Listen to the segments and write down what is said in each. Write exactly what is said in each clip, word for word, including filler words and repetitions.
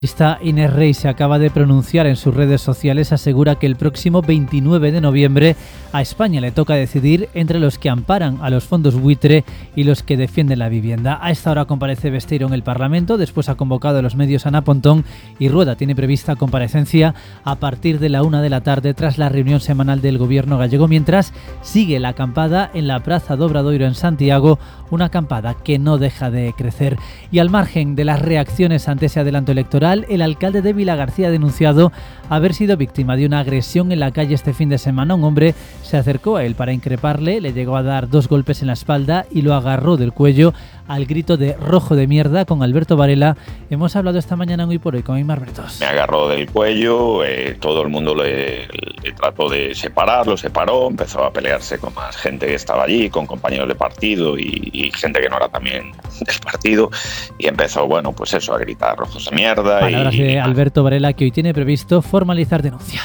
Esta Inés Rey se acaba de pronunciar en sus redes sociales, asegura que el próximo veintinueve de noviembre a España le toca decidir entre los que amparan a los fondos buitre y los que defienden la vivienda. A esta hora comparece Besteiro en el Parlamento, después ha convocado a los medios Ana Pontón y Rueda tiene prevista comparecencia a partir de la una de la tarde tras la reunión semanal del gobierno gallego, mientras sigue la acampada en la Praza do Obradoiro en Santiago, una acampada que no deja de crecer. Y al margen de las reacciones ante ese adelanto electoral, el alcalde de Vilagarcía ha denunciado haber sido víctima de una agresión en la calle este fin de semana. Un hombre se acercó a él para increparle, le llegó a dar dos golpes en la espalda y lo agarró del cuello al grito de rojo de mierda. Con Alberto Varela hemos hablado esta mañana en Hoy por Hoy con Aimar Bretos. Me agarró del cuello, eh, todo el mundo le, le trató de separar, lo separó, empezó a pelearse con más gente que estaba allí, con compañeros de partido y, y gente que no era también del partido, y empezó, bueno, pues eso, a gritar rojos de mierda. Palabras y, de Alberto Varela, que hoy tiene previsto formalizar denuncia.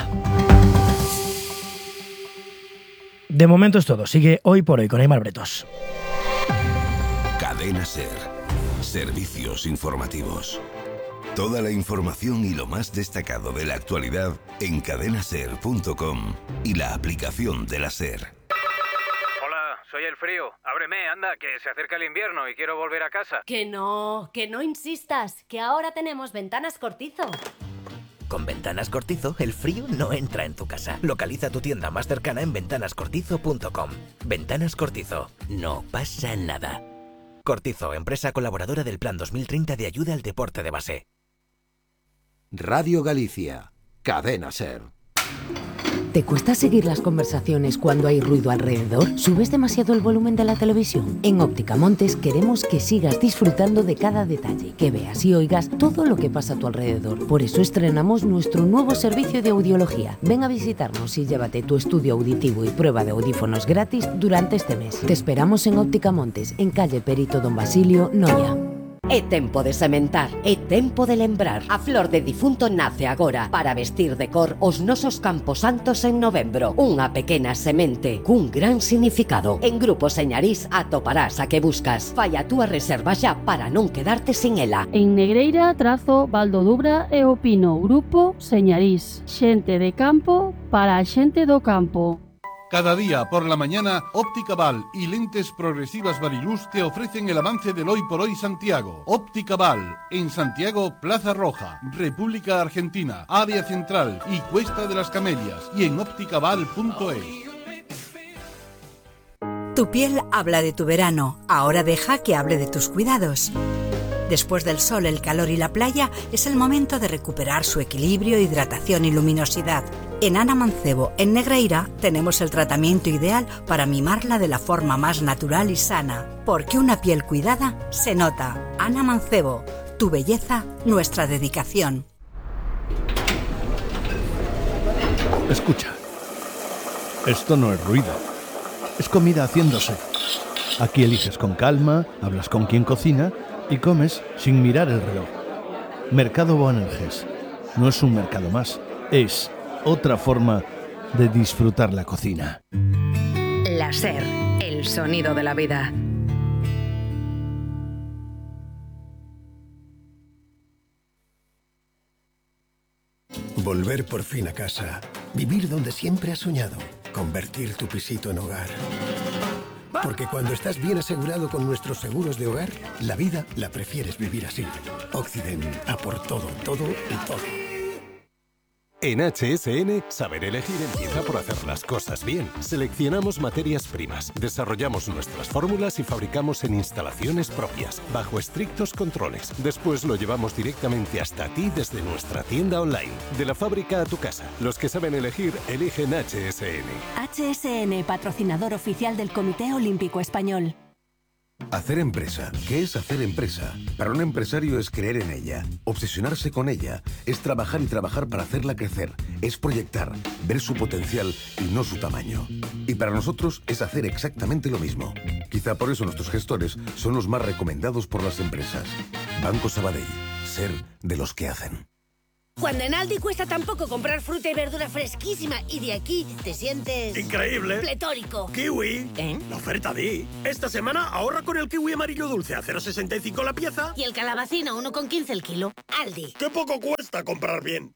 De momento es todo. Sigue Hoy por Hoy con Aimar Bretos. Cadena SER. Servicios informativos. Toda la información y lo más destacado de la actualidad en cadena ser punto com y la aplicación de la SER. Hola, soy el frío. Ábreme, anda, que se acerca el invierno y quiero volver a casa. Que no, que no insistas, que ahora tenemos Ventanas Cortizo. Con Ventanas Cortizo, el frío no entra en tu casa. Localiza tu tienda más cercana en ventanas cortizo punto com. Ventanas Cortizo. No pasa nada. Cortizo, empresa colaboradora del Plan dos mil treinta de ayuda al deporte de base. Radio Galicia. Cadena SER. ¿Te cuesta seguir las conversaciones cuando hay ruido alrededor? ¿Subes demasiado el volumen de la televisión? En Óptica Montes queremos que sigas disfrutando de cada detalle, que veas y oigas todo lo que pasa a tu alrededor. Por eso estrenamos nuestro nuevo servicio de audiología. Ven a visitarnos y llévate tu estudio auditivo y prueba de audífonos gratis durante este mes. Te esperamos en Óptica Montes, en calle Perito Don Basilio, Noia. É tempo de sementar, é tempo de lembrar. A flor de difunto nace agora para vestir de cor os nosos camposantos en novembro. Unha pequena semente cun gran significado. En Grupo Señarís atoparás a que buscas. Fai a túa reserva xa para non quedarte sin ela. En Negreira, Trazo, Valdodubra e o Pino. Grupo Señarís. Xente de campo para a xente do campo. Cada día por la mañana, Óptica Val y Lentes Progresivas Variluz te ofrecen el avance del Hoy por Hoy Santiago. Óptica Val, en Santiago, Plaza Roja, República Argentina, Área Central y Cuesta de las Camelias, y en ópticaval punto es. Tu piel habla de tu verano, ahora deja que hable de tus cuidados. Después del sol, el calor y la playa, es el momento de recuperar su equilibrio, hidratación y luminosidad. En Ana Mancebo, en Negreira, tenemos el tratamiento ideal para mimarla de la forma más natural y sana. Porque una piel cuidada se nota. Ana Mancebo, tu belleza, nuestra dedicación. Escucha, esto no es ruido, es comida haciéndose. Aquí eliges con calma, hablas con quien cocina y comes sin mirar el reloj. Mercado Boanerges no es un mercado más, es otra forma de disfrutar la cocina. La SER, el sonido de la vida. Volver por fin a casa, vivir donde siempre has soñado, convertir tu pisito en hogar. Porque cuando estás bien asegurado con nuestros seguros de hogar, la vida la prefieres vivir así. Occident, a por todo, todo y todo. En H S N, saber elegir empieza por hacer las cosas bien. Seleccionamos materias primas, desarrollamos nuestras fórmulas y fabricamos en instalaciones propias, bajo estrictos controles. Después lo llevamos directamente hasta ti desde nuestra tienda online. De la fábrica a tu casa. Los que saben elegir, eligen H S N. H S N, patrocinador oficial del Comité Olímpico Español. Hacer empresa. ¿Qué es hacer empresa? Para un empresario es creer en ella, obsesionarse con ella, es trabajar y trabajar para hacerla crecer, es proyectar, ver su potencial y no su tamaño. Y para nosotros es hacer exactamente lo mismo. Quizá por eso nuestros gestores son los más recomendados por las empresas. Banco Sabadell. Ser de los que hacen. Cuando en Aldi cuesta tan poco comprar fruta y verdura fresquísima y de aquí te sientes... ¡increíble! ¡Pletórico! ¡Kiwi! ¿Eh? La oferta Di. Esta semana ahorra con el kiwi amarillo dulce a cero coma sesenta y cinco la pieza. Y el calabacín a uno coma quince el kilo. Aldi. ¡Qué poco cuesta comprar bien!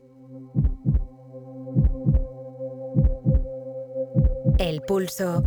El pulso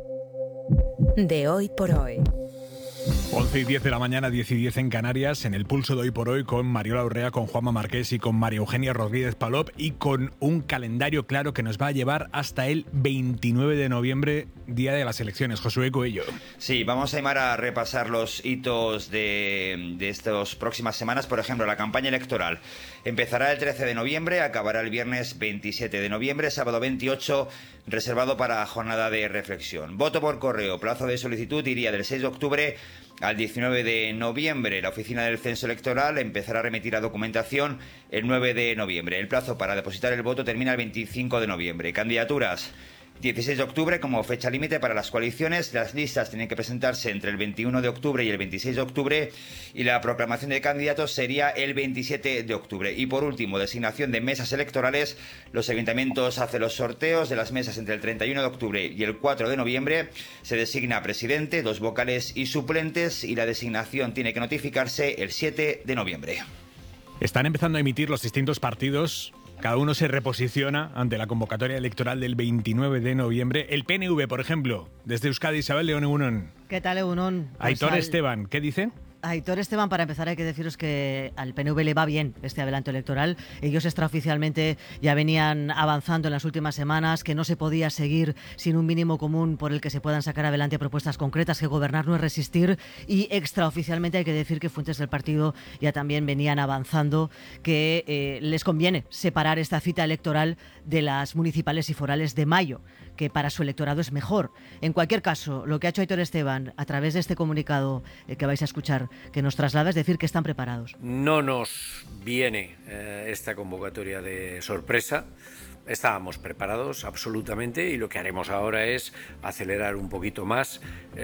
de hoy por hoy. once y diez de la mañana, diez y diez en Canarias, en el pulso de hoy por hoy con Mariola Urrea, con Juanma Marqués y con María Eugenia Rodríguez Palop, y con un calendario claro que nos va a llevar hasta el veintinueve de noviembre, día de las elecciones. Josué Coello. Sí, vamos a ir a repasar los hitos de, de estas próximas semanas. Por ejemplo, la campaña electoral empezará el trece de noviembre, acabará el viernes veintisiete de noviembre, sábado veintiocho, reservado para jornada de reflexión. Voto por correo, plazo de solicitud iría del seis de octubre al diecinueve de noviembre. La oficina del censo electoral empezará a remitir la documentación el nueve de noviembre. El plazo para depositar el voto termina el veinticinco de noviembre. Candidaturas: dieciséis de octubre como fecha límite para las coaliciones. Las listas tienen que presentarse entre el veintiuno de octubre y el veintiséis de octubre y la proclamación de candidatos sería el veintisiete de octubre. Y por último, designación de mesas electorales. Los ayuntamientos hacen los sorteos de las mesas entre el treinta y uno de octubre y el cuatro de noviembre. Se designa presidente, dos vocales y suplentes, y la designación tiene que notificarse el siete de noviembre. Están empezando a emitir los distintos partidos. Cada uno se reposiciona ante la convocatoria electoral del veintinueve de noviembre. El P N V, por ejemplo, desde Euskadi, Isabel León Egunon. ¿Qué tal, Egunon? Pues Aitor al... Esteban, ¿qué dice? Aitor Esteban, para empezar hay que deciros que al P N V le va bien este adelanto electoral. Ellos extraoficialmente ya venían avanzando en las últimas semanas, que no se podía seguir sin un mínimo común por el que se puedan sacar adelante propuestas concretas, que gobernar no es resistir, y extraoficialmente hay que decir que fuentes del partido ya también venían avanzando que eh, les conviene separar esta cita electoral de las municipales y forales de mayo, que para su electorado es mejor. En cualquier caso, lo que ha hecho Aitor Esteban a través de este comunicado eh, que vais a escuchar, que nos traslada, es decir, que están preparados. No nos viene eh, esta convocatoria de sorpresa. Estábamos preparados absolutamente, y lo que haremos ahora es acelerar un poquito más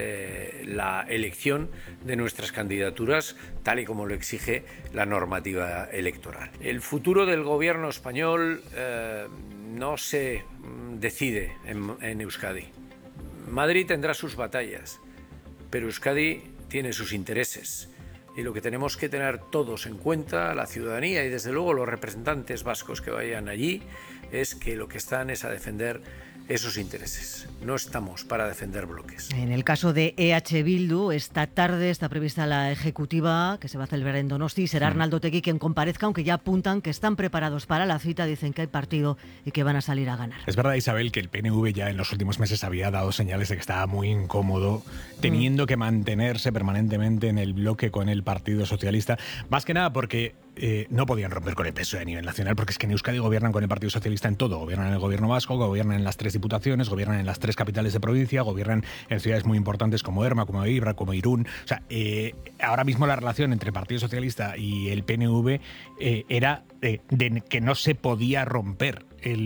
eh, la elección de nuestras candidaturas, tal y como lo exige la normativa electoral. El futuro del gobierno español eh, no se decide en, en Euskadi. Madrid tendrá sus batallas, pero Euskadi tiene sus intereses, y lo que tenemos que tener todos en cuenta, la ciudadanía y desde luego los representantes vascos que vayan allí, es que lo que están es a defender esos intereses. No estamos para defender bloques. En el caso de E H Bildu, esta tarde está prevista la ejecutiva que se va a celebrar en Donosti, y será Arnaldo Otegi quien comparezca, aunque ya apuntan que están preparados para la cita, dicen que hay partido y que van a salir a ganar. Es verdad, Isabel, que el P N V ya en los últimos meses había dado señales de que estaba muy incómodo, teniendo mm. que mantenerse permanentemente en el bloque con el Partido Socialista, más que nada porque Eh, no podían romper con el P S O E a nivel nacional, porque es que en Euskadi gobiernan con el Partido Socialista en todo. Gobiernan en el gobierno vasco, gobiernan en las tres diputaciones, gobiernan en las tres capitales de provincia, gobiernan en ciudades muy importantes como Erma, como Ibra, como Irún. O sea, eh, ahora mismo la relación entre el Partido Socialista y el P N V eh, era eh, de que no se podía romper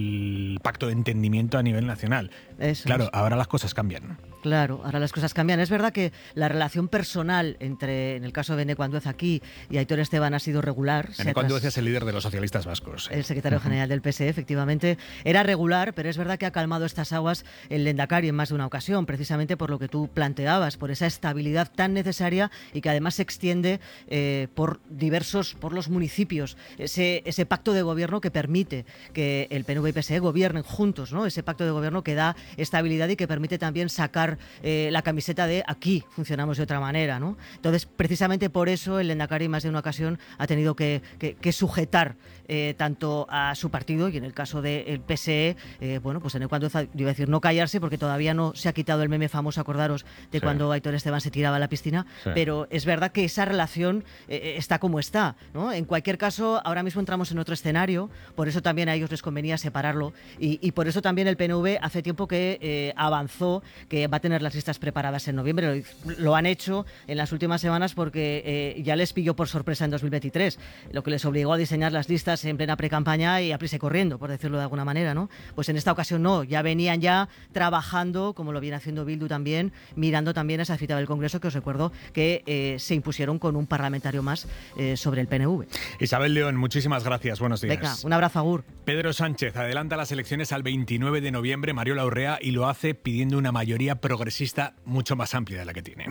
el pacto de entendimiento a nivel nacional. Eso claro, es. Ahora las cosas cambian. Claro, ahora las cosas cambian. Es verdad que la relación personal entre, en el caso de Beneco Andueza aquí y Aitor Esteban, ha sido regular. Beneco Andueza es el líder de los socialistas vascos. El secretario general del P S E, efectivamente. Era regular, pero es verdad que ha calmado estas aguas el Lehendakari en más de una ocasión, precisamente por lo que tú planteabas, por esa estabilidad tan necesaria y que además se extiende eh, por diversos, por los municipios. Ese, ese pacto de gobierno que permite que el P N V y P S E gobiernen juntos, ¿no? Ese pacto de gobierno que da estabilidad y que permite también sacar eh, la camiseta de aquí funcionamos de otra manera, ¿no? Entonces, precisamente por eso el Lehendakari más de una ocasión ha tenido que, que, que sujetar eh, tanto a su partido, y en el caso del P S E, eh, bueno, pues en el cuando, yo iba a decir no callarse, porque todavía no se ha quitado el meme famoso, acordaros de sí. cuando Aitor Esteban se tiraba a la piscina, sí. pero es verdad que esa relación eh, está como está, ¿no? En cualquier caso, ahora mismo entramos en otro escenario, por eso también a ellos les convenía separarlo, y, y por eso también el P N V hace tiempo que eh, avanzó, que va a tener tener las listas preparadas en noviembre. Lo, lo han hecho en las últimas semanas porque eh, ya les pilló por sorpresa en dos mil veintitrés, lo que les obligó a diseñar las listas en plena precampaña y a prisa y corriendo, por decirlo de alguna manera, ¿no? Pues en esta ocasión no, ya venían ya trabajando, como lo viene haciendo Bildu también, mirando también esa cita del Congreso, que os recuerdo que eh, se impusieron con un parlamentario más eh, sobre el P N V. Isabel León, muchísimas gracias, buenos días. Venga, un abrazo, agur. Pedro Sánchez adelanta las elecciones al veintinueve de noviembre, Mariola Urrea, y lo hace pidiendo una mayoría progresista mucho más amplia de la que tiene.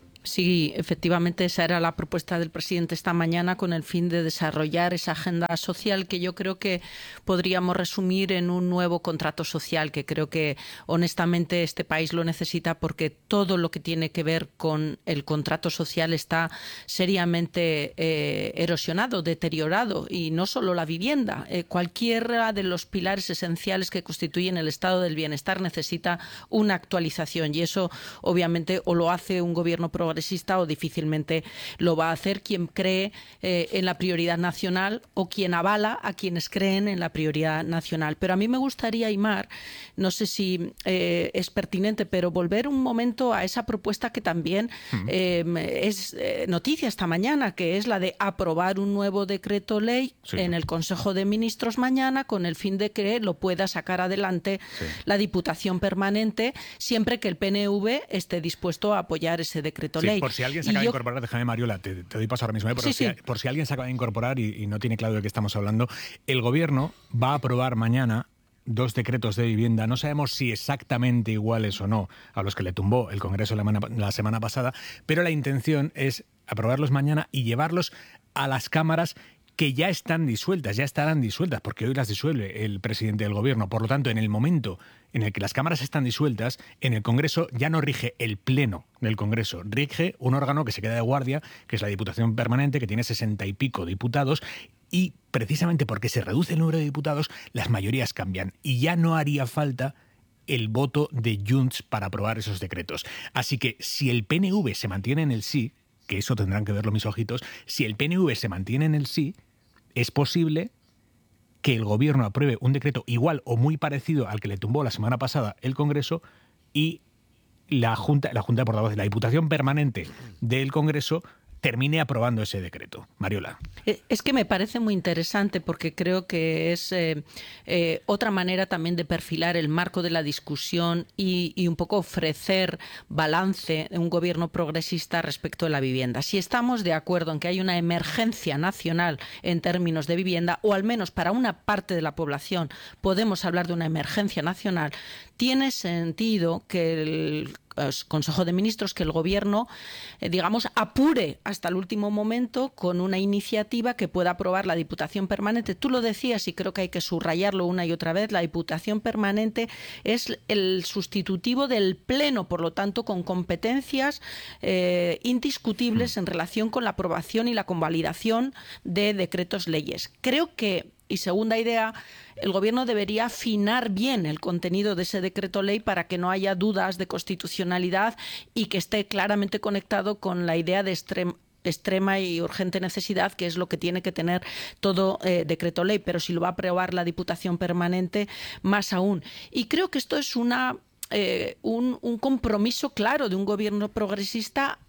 Sí, efectivamente esa era la propuesta del presidente esta mañana con el fin de desarrollar esa agenda social que yo creo que podríamos resumir en un nuevo contrato social, que creo que honestamente este país lo necesita porque todo lo que tiene que ver con el contrato social está seriamente eh, erosionado, deteriorado, y no solo la vivienda. Eh, cualquiera de los pilares esenciales que constituyen el estado del bienestar necesita una actualización, y eso obviamente o lo hace un gobierno progresista o difícilmente lo va a hacer quien cree eh, en la prioridad nacional o quien avala a quienes creen en la prioridad nacional. Pero a mí me gustaría, Aimar, no sé si eh, es pertinente, pero volver un momento a esa propuesta que también eh, es eh, noticia esta mañana, que es la de aprobar un nuevo decreto ley sí. en el Consejo de Ministros mañana, con el fin de que lo pueda sacar adelante sí. la Diputación Permanente, siempre que el P N V esté dispuesto a apoyar ese decreto ley. Sí, por si alguien se acaba yo... de incorporar, déjame, Mariola, te, te doy paso ahora mismo, ¿eh? por, sí, si, sí. por si alguien se acaba de incorporar y, y no tiene claro de qué estamos hablando, el Gobierno va a aprobar mañana dos decretos de vivienda, no sabemos si exactamente iguales o no a los que le tumbó el Congreso la, la semana pasada, pero la intención es aprobarlos mañana y llevarlos a las cámaras que ya están disueltas, ya estarán disueltas, porque hoy las disuelve el presidente del Gobierno. Por lo tanto, en el momento en el que las cámaras están disueltas, en el Congreso ya no rige el Pleno del Congreso, rige un órgano que se queda de guardia, que es la Diputación Permanente, que tiene sesenta y pico diputados, y precisamente porque se reduce el número de diputados, las mayorías cambian, y ya no haría falta el voto de Junts para aprobar esos decretos. Así que si el P N V se mantiene en el sí, que eso tendrán que verlo mis ojitos, si el P N V se mantiene en el sí, es posible que el Gobierno apruebe un decreto igual o muy parecido al que le tumbó la semana pasada el Congreso y la Junta, la Junta de Portavoces, la Diputación Permanente del Congreso termine aprobando ese decreto. Mariola. Es que me parece muy interesante porque creo que es eh, eh, otra manera también de perfilar el marco de la discusión y, y un poco ofrecer balance de un gobierno progresista respecto de la vivienda. Si estamos de acuerdo en que hay una emergencia nacional en términos de vivienda, o al menos para una parte de la población podemos hablar de una emergencia nacional, tiene sentido que el Consejo de Ministros, que el Gobierno, eh, digamos, apure hasta el último momento con una iniciativa que pueda aprobar la Diputación Permanente. Tú lo decías y creo que hay que subrayarlo una y otra vez, la Diputación Permanente es el sustitutivo del Pleno, por lo tanto, con competencias eh, indiscutibles en relación con la aprobación y la convalidación de decretos leyes. Creo que, y segunda idea, el Gobierno debería afinar bien el contenido de ese decreto ley para que no haya dudas de constitucionalidad y que esté claramente conectado con la idea de extrema extrema y urgente necesidad, que es lo que tiene que tener todo eh, decreto ley, pero si lo va a aprobar la Diputación Permanente, más aún. Y creo que esto es una eh, un, un compromiso claro de un gobierno progresista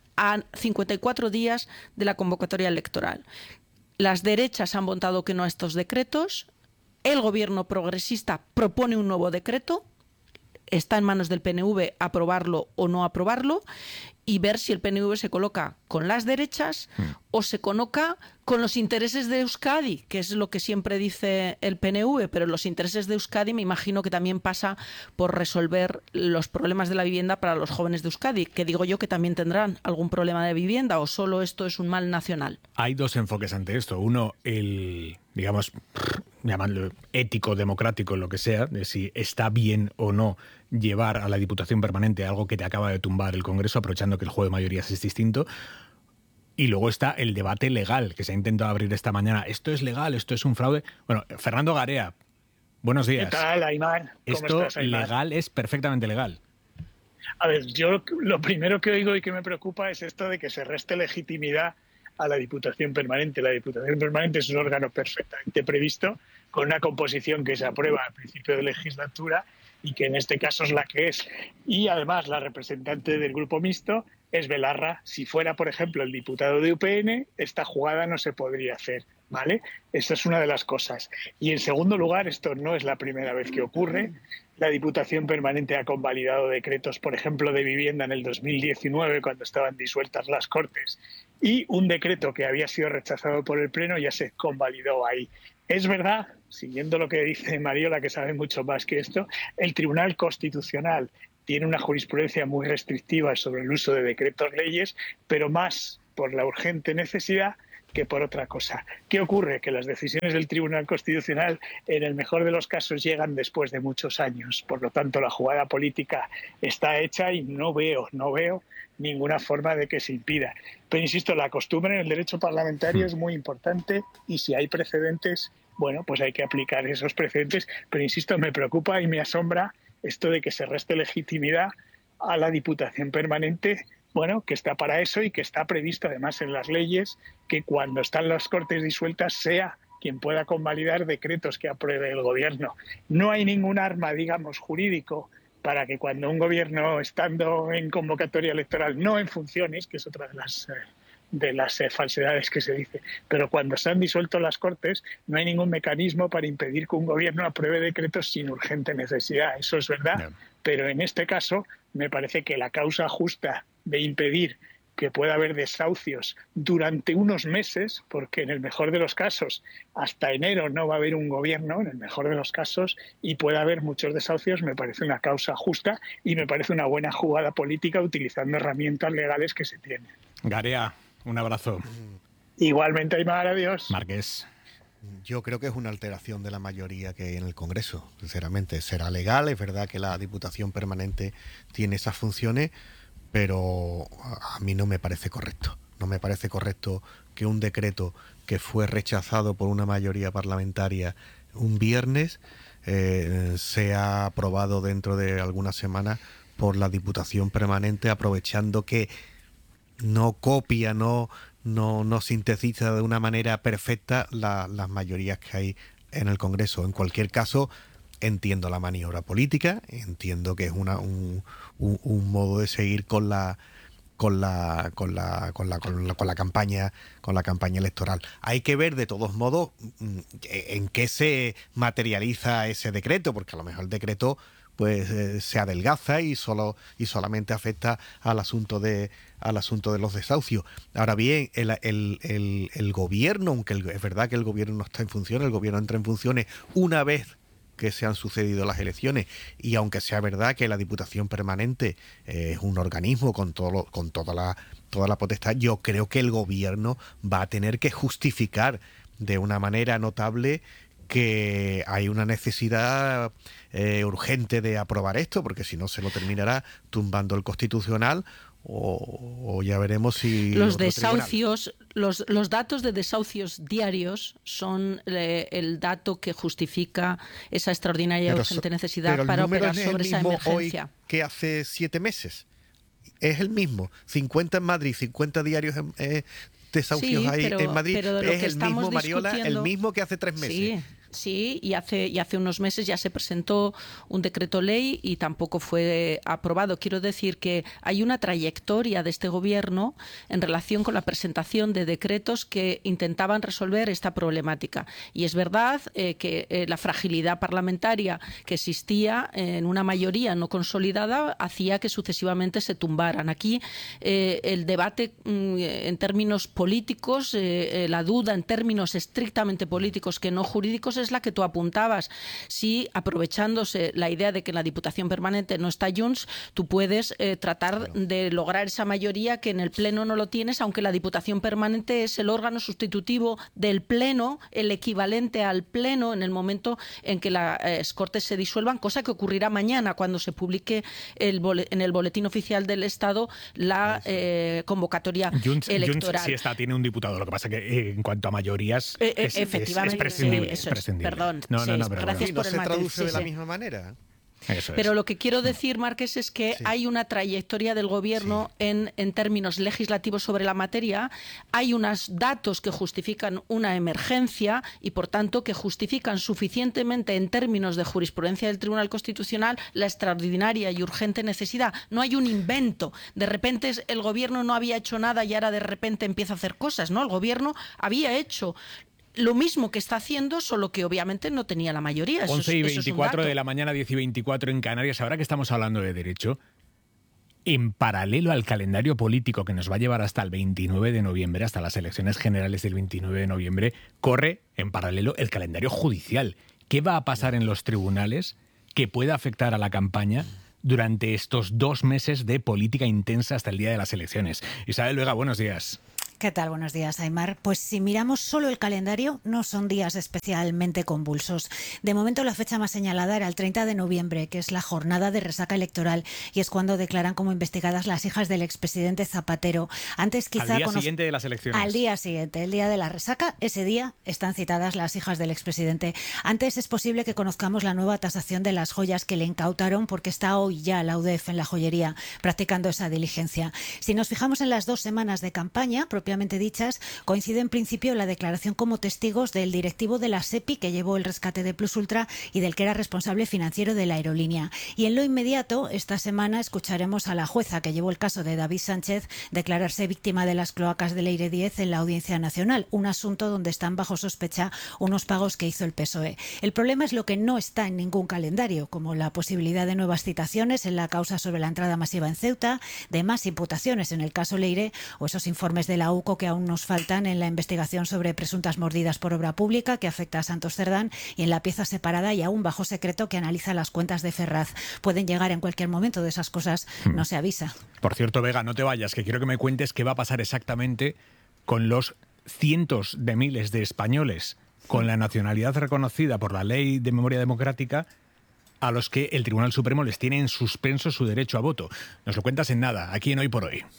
a cincuenta y cuatro días de la convocatoria electoral. Las derechas han votado que no a estos decretos, el gobierno progresista propone un nuevo decreto, está en manos del P N V aprobarlo o no aprobarlo, y ver si el P N V se coloca con las derechas mm. o se coloca con los intereses de Euskadi, que es lo que siempre dice el P N V, pero los intereses de Euskadi me imagino que también pasa por resolver los problemas de la vivienda para los jóvenes de Euskadi, que digo yo que también tendrán algún problema de vivienda, o solo esto es un mal nacional. Hay dos enfoques ante esto. Uno, el, digamos, llamadlo ético, democrático, lo que sea, de si está bien o no llevar a la Diputación Permanente algo que te acaba de tumbar el Congreso, aprovechando que el juego de mayorías es distinto. Y luego está el debate legal que se ha intentado abrir esta mañana. ¿Esto es legal? ¿Esto es un fraude? Bueno, Fernando Garea, buenos días. ¿Qué tal, Aimar? ¿Cómo Esto estás, Aimar? Legal es perfectamente legal. A ver, yo lo primero que oigo y que me preocupa es esto de que se reste legitimidad a la Diputación Permanente. La Diputación Permanente es un órgano perfectamente previsto, con una composición que se aprueba al principio de legislatura y que en este caso es la que es. Y además la representante del grupo mixto es Belarra. Si fuera, por ejemplo, el diputado de U P N, esta jugada no se podría hacer, ¿vale? Esa es una de las cosas. Y en segundo lugar, esto no es la primera vez que ocurre. La Diputación Permanente ha convalidado decretos, por ejemplo, de vivienda en el dos mil diecinueve, cuando estaban disueltas las Cortes, y un decreto que había sido rechazado por el Pleno ya se convalidó ahí. Es verdad, siguiendo lo que dice Mariola, que sabe mucho más que esto, el Tribunal Constitucional tiene una jurisprudencia muy restrictiva sobre el uso de decretos leyes, pero más por la urgente necesidad que por otra cosa. ¿Qué ocurre? Que las decisiones del Tribunal Constitucional, en el mejor de los casos, llegan después de muchos años. Por lo tanto, la jugada política está hecha y no veo, no veo ninguna forma de que se impida. Pero insisto, la costumbre en el derecho parlamentario es muy importante y si hay precedentes, bueno, pues hay que aplicar esos precedentes. Pero insisto, me preocupa y me asombra esto de que se reste legitimidad a la Diputación Permanente, bueno, que está para eso y que está previsto además en las leyes que cuando están las Cortes disueltas sea quien pueda convalidar decretos que apruebe el Gobierno. No hay ningún arma, digamos, jurídico para que cuando un Gobierno, estando en convocatoria electoral, no en funciones, que es otra de las, eh, de las eh, falsedades que se dice, pero cuando se han disuelto las Cortes, no hay ningún mecanismo para impedir que un Gobierno apruebe decretos sin urgente necesidad. Eso es verdad, yeah. Pero en este caso me parece que la causa justa de impedir que pueda haber desahucios durante unos meses, porque en el mejor de los casos hasta enero no va a haber un gobierno, en el mejor de los casos, y puede haber muchos desahucios, me parece una causa justa y me parece una buena jugada política utilizando herramientas legales que se tienen. Garea, un abrazo. Igualmente, Aymar, adiós. Marqués. Yo creo que es una alteración de la mayoría que hay en el Congreso, sinceramente. Será legal, es verdad que la Diputación Permanente tiene esas funciones, pero a mí no me parece correcto. No me parece correcto que un decreto que fue rechazado por una mayoría parlamentaria un viernes eh, sea aprobado dentro de algunas semanas por la Diputación Permanente, aprovechando que no copia, no, no, no sintetiza de una manera perfecta la, las mayorías que hay en el Congreso. En cualquier caso, entiendo la maniobra política, entiendo que es una, un, un, un modo de seguir con la con la con la con la con la con la campaña con la campaña electoral. Hay que ver de todos modos en qué se materializa ese decreto, porque a lo mejor el decreto pues eh, se adelgaza y solo y solamente afecta al asunto de al asunto de los desahucios. Ahora bien, el, el, el, el gobierno, aunque el, es verdad que el gobierno no está en funciones, el gobierno entra en funciones una vez que se han sucedido las elecciones, y aunque sea verdad que la Diputación Permanente eh, es un organismo con todo lo, con toda la toda la potestad, yo creo que el gobierno va a tener que justificar de una manera notable que hay una necesidad eh, urgente de aprobar esto, porque si no se lo terminará tumbando el Constitucional, o, o ya veremos si... Los desahucios, los, los datos de desahucios diarios son eh, el dato que justifica esa extraordinaria y urgente necesidad pero para operar es sobre el esa mismo emergencia. Hoy que hace siete meses. Es el mismo. cincuenta en Madrid, cincuenta diarios en... Eh, desahucios sí, ahí pero, en Madrid, pero es el mismo, Mariola, el mismo que hace tres meses. Sí, sí, y hace, y hace unos meses ya se presentó un decreto ley y tampoco fue aprobado. Quiero decir que hay una trayectoria de este gobierno en relación con la presentación de decretos que intentaban resolver esta problemática. Y es verdad eh, que eh, la fragilidad parlamentaria que existía en una mayoría no consolidada hacía que sucesivamente se tumbaran. Aquí eh, el debate mm, en términos políticos, eh, eh, la duda en términos estrictamente políticos que no jurídicos es la que tú apuntabas. Si, aprovechándose la idea de que en la Diputación Permanente no está Junts, tú puedes eh, tratar claro. de lograr esa mayoría que en el Pleno no lo tienes, aunque la Diputación Permanente es el órgano sustitutivo del Pleno, el equivalente al Pleno en el momento en que las eh, Cortes se disuelvan, cosa que ocurrirá mañana cuando se publique el en el Boletín Oficial del Estado la eh, convocatoria Junts, electoral. Junts sí está, tiene un diputado. Lo que pasa que eh, en cuanto a mayorías eh, eh, es, efectivamente, es, es prescindible. sí, eso es prescindible. Es, perdón, no, no, sí, no, pero gracias ¿Y por no el se matiz, traduce sí, de la sí. misma manera? Eso es. Pero lo que quiero decir, Marqués, es que sí. hay una trayectoria del Gobierno sí. en, en términos legislativos sobre la materia, hay unos datos que justifican una emergencia y, por tanto, que justifican suficientemente en términos de jurisprudencia del Tribunal Constitucional la extraordinaria y urgente necesidad. No hay un invento. De repente el Gobierno no había hecho nada y ahora de repente empieza a hacer cosas, ¿no? El Gobierno había hecho lo mismo que está haciendo, solo que obviamente no tenía la mayoría. Eso once y es, veinticuatro eso es de la mañana, diez y veinticuatro en Canarias. Ahora que estamos hablando de derecho, en paralelo al calendario político que nos va a llevar hasta el veintinueve de noviembre, hasta las elecciones generales del veintinueve de noviembre, corre en paralelo el calendario judicial. ¿Qué va a pasar en los tribunales que pueda afectar a la campaña durante estos dos meses de política intensa hasta el día de las elecciones? Isabel Vega, buenos días. ¿Qué tal? Buenos días, Aimar. Pues si miramos solo el calendario, no son días especialmente convulsos. De momento la fecha más señalada era el treinta de noviembre, que es la jornada de resaca electoral, y es cuando declaran como investigadas las hijas del expresidente Zapatero. Antes quizá Al día cono... siguiente de las elecciones. Al día siguiente, el día de la resaca, ese día están citadas las hijas del expresidente. Antes es posible que conozcamos la nueva tasación de las joyas que le incautaron, porque está hoy ya la U D E F en la joyería practicando esa diligencia. Si nos fijamos en las dos semanas de campaña, propiamente dichas, coincide en principio la declaración como testigos del directivo de la SEPI que llevó el rescate de Plus Ultra y del que era responsable financiero de la aerolínea. Y en lo inmediato, esta semana escucharemos a la jueza que llevó el caso de David Sánchez declararse víctima de las cloacas del Aire diez en la Audiencia Nacional, un asunto donde están bajo sospecha unos pagos que hizo el P S O E. El problema es lo que no está en ningún calendario, como la posibilidad de nuevas citaciones en la causa sobre la entrada masiva en Ceuta, de más imputaciones en el caso Leire o esos informes de la U C O que aún nos faltan en la investigación sobre presuntas mordidas por obra pública que afecta a Santos Cerdán y en la pieza separada y aún bajo secreto que analiza las cuentas de Ferraz. Pueden llegar en cualquier momento, de esas cosas no se avisa. Por cierto, Vega, no te vayas, que quiero que me cuentes qué va a pasar exactamente con los cientos de miles de españoles con la nacionalidad reconocida por la Ley de Memoria Democrática a los que el Tribunal Supremo les tiene en suspenso su derecho a voto. Nos lo cuentas en nada, aquí en Hoy por Hoy.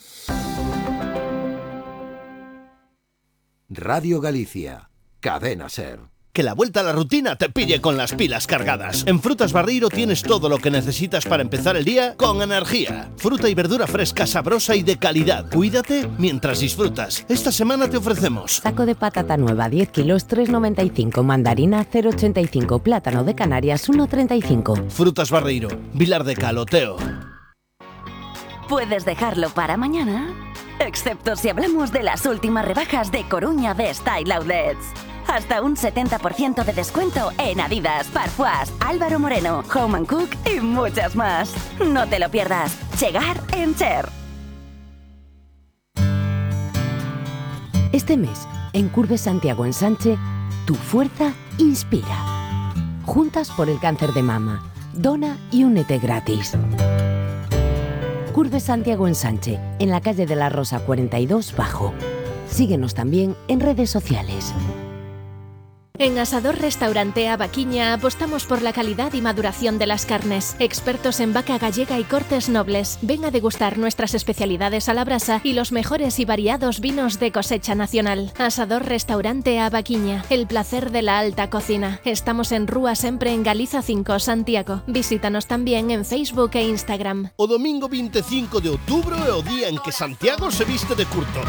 Radio Galicia, Cadena SER. Que la vuelta a la rutina te pille con las pilas cargadas. En Frutas Barreiro tienes todo lo que necesitas para empezar el día con energía. Fruta y verdura fresca, sabrosa y de calidad. Cuídate mientras disfrutas. Esta semana te ofrecemos saco de patata nueva, diez kilos, tres noventa y cinco. Mandarina, cero ochenta y cinco. Plátano de Canarias, uno treinta y cinco. Frutas Barreiro, Vilar de Caloteo. Puedes dejarlo para mañana, excepto si hablamos de las últimas rebajas de Coruña de Style Outlets. Hasta un setenta por ciento de descuento en Adidas, Parfois, Álvaro Moreno, Home and Cook y muchas más. No te lo pierdas. Chegar en Cher. Este mes, en Curve Santiago Ensanche, tu fuerza inspira. Juntas por el cáncer de mama. Dona y únete gratis. Curve Santiago Ensanche, en la calle de la Rosa cuarenta y dos Bajo. Síguenos también en redes sociales. En Asador Restaurante Abaquiña apostamos por la calidad y maduración de las carnes. Expertos en vaca gallega y cortes nobles. Ven a degustar nuestras especialidades a la brasa y los mejores y variados vinos de cosecha nacional. Asador Restaurante Abaquiña, el placer de la alta cocina. Estamos en Rúa Sempre en Galiza cinco, Santiago. Visítanos también en Facebook e Instagram. O domingo veinticinco de outubro é o día en que Santiago se viste de curto.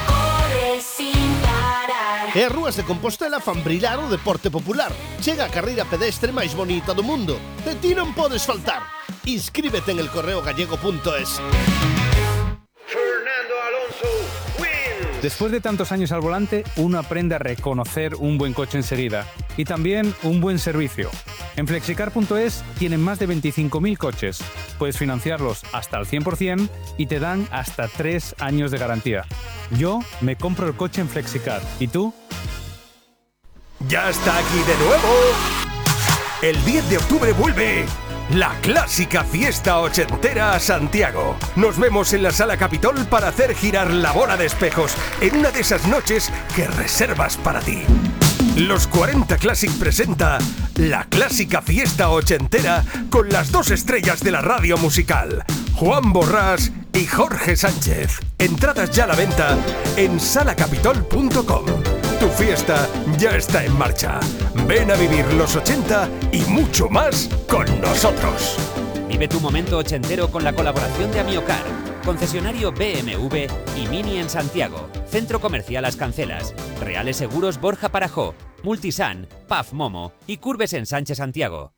E as rúas de Compostela fan brillar o deporte popular. Chega a carreira pedestre máis bonita do mundo. De ti non podes faltar. Inscríbete en el correo gallego punto es. Fernando Alonso wins. Después de tantos años al volante, uno aprende a reconocer un buen coche enseguida y también un buen servicio. En flexicar punto es tienen más de veinticinco mil coches. Puedes financiarlos hasta el cien por ciento y te dan hasta tres años de garantía. Yo me compro el coche en Flexicar. ¿Y tú? ¡Ya está aquí de nuevo! El diez de octubre vuelve la clásica fiesta ochentera a Santiago. Nos vemos en la Sala Capitol para hacer girar la bola de espejos en una de esas noches que reservas para ti. Los cuarenta Classic presenta la clásica fiesta ochentera con las dos estrellas de la radio musical, Juan Borrás y Jorge Sánchez. Entradas ya a la venta en sala capitol punto com. Tu fiesta ya está en marcha. Ven a vivir los ochenta y mucho más con nosotros. Vive tu momento ochentero con la colaboración de Amiocar, concesionario B M W y Mini en Santiago, Centro Comercial Las Cancelas, Reales Seguros Borja Parajó, Multisan, P A F Momo y Curves en Sánchez Santiago.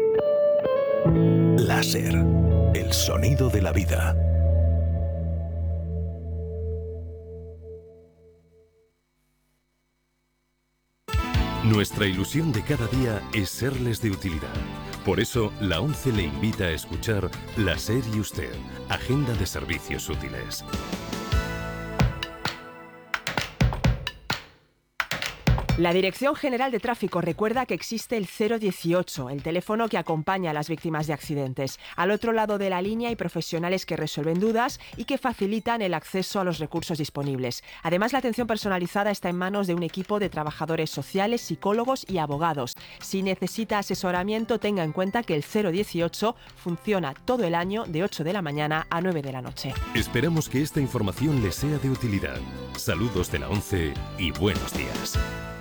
Láser, el sonido de la vida. Nuestra ilusión de cada día es serles de utilidad. Por eso, la ONCE le invita a escuchar La SER y Usted, Agenda de Servicios Útiles. La Dirección General de Tráfico recuerda que existe el cero dieciocho, el teléfono que acompaña a las víctimas de accidentes. Al otro lado de la línea hay profesionales que resuelven dudas y que facilitan el acceso a los recursos disponibles. Además, la atención personalizada está en manos de un equipo de trabajadores sociales, psicólogos y abogados. Si necesita asesoramiento, tenga en cuenta que el cero dieciocho funciona todo el año de ocho de la mañana a nueve de la noche. Esperamos que esta información le sea de utilidad. Saludos de la ONCE y buenos días.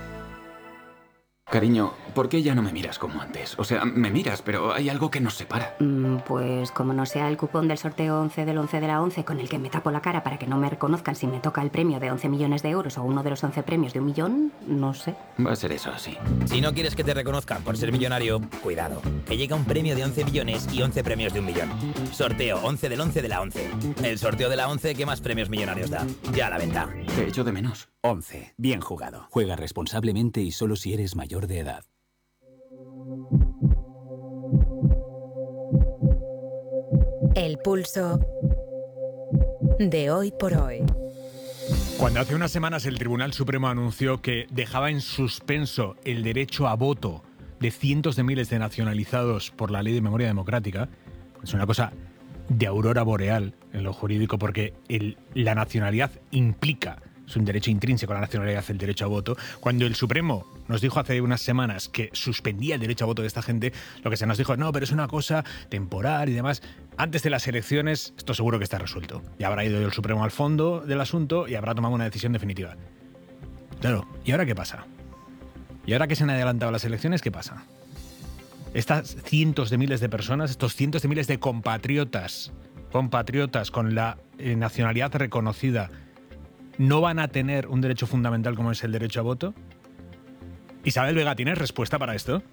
Cariño, ¿por qué ya no me miras como antes? O sea, me miras, pero hay algo que nos separa. Mm, pues como no sea el cupón del sorteo once del once de la once con el que me tapo la cara para que no me reconozcan si me toca el premio de once millones de euros o uno de los once premios de un millón, no sé. Va a ser eso, sí. Si no quieres que te reconozcan por ser millonario, cuidado, que llega un premio de once millones y once premios de un millón. Sorteo once del once de la once. El sorteo de la once que más premios millonarios da. Ya a la venta. Te echo de menos. once. Bien jugado. Juega responsablemente y solo si eres mayor de edad. El pulso de hoy por hoy. Cuando hace unas semanas el Tribunal Supremo anunció que dejaba en suspenso el derecho a voto de cientos de miles de nacionalizados por la Ley de Memoria Democrática, es una cosa de aurora boreal en lo jurídico, porque el, la nacionalidad implica, es un derecho intrínseco a la nacionalidad, el derecho a voto. Cuando el Supremo nos dijo hace unas semanas que suspendía el derecho a voto de esta gente, lo que se nos dijo, no, pero es una cosa temporal y demás. Antes de las elecciones, esto seguro que está resuelto. Ya habrá ido el Supremo al fondo del asunto y habrá tomado una decisión definitiva. Claro, ¿y ahora qué pasa? ¿Y ahora que se han adelantado las elecciones, qué pasa? Estas cientos de miles de personas, estos cientos de miles de compatriotas, compatriotas con la eh, nacionalidad reconocida, ¿no van a tener un derecho fundamental como es el derecho a voto? Isabel Vega, ¿tienes respuesta para esto?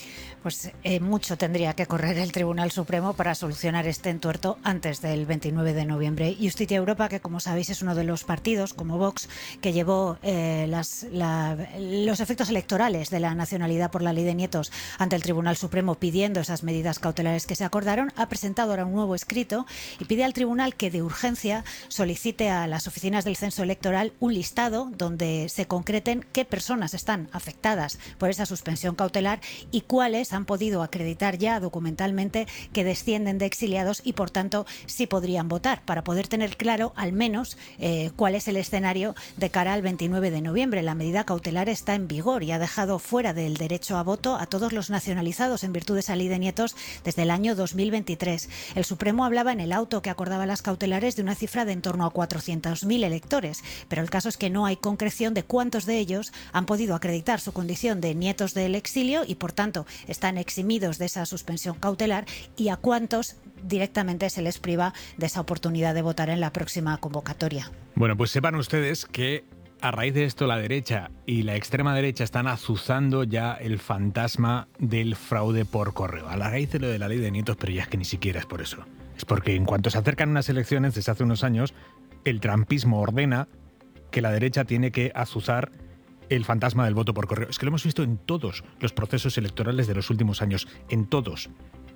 Pues eh, mucho tendría que correr el Tribunal Supremo para solucionar este entuerto antes del veintinueve de noviembre. Justicia Europa, que como sabéis es uno de los partidos, como Vox, que llevó eh, las, la, los efectos electorales de la nacionalidad por la ley de nietos ante el Tribunal Supremo pidiendo esas medidas cautelares que se acordaron, ha presentado ahora un nuevo escrito y pide al Tribunal que de urgencia solicite a las oficinas del Censo Electoral un listado donde se concreten qué personas están afectadas por esa suspensión cautelar y cuáles han podido acreditar ya documentalmente que descienden de exiliados y por tanto sí podrían votar, para poder tener claro al menos eh, cuál es el escenario de cara al veintinueve de noviembre. La medida cautelar está en vigor y ha dejado fuera del derecho a voto a todos los nacionalizados en virtud de esa ley de nietos desde el año dos mil veintitrés. El Supremo hablaba en el auto que acordaba las cautelares de una cifra de en torno a cuatrocientos mil electores, pero el caso es que no hay concreción de cuántos de ellos han podido acreditar su condición de nietos del exilio y por tanto están eximidos de esa suspensión cautelar y a cuántos directamente se les priva de esa oportunidad de votar en la próxima convocatoria. Bueno, pues sepan ustedes que a raíz de esto la derecha y la extrema derecha están azuzando ya el fantasma del fraude por correo. A la raíz de lo de la ley de nietos, pero ya es que ni siquiera es por eso. Es porque en cuanto se acercan unas elecciones desde hace unos años, el trumpismo ordena que la derecha tiene que azuzar el fantasma del voto por correo. Es que lo hemos visto en todos los procesos electorales de los últimos años, en todos.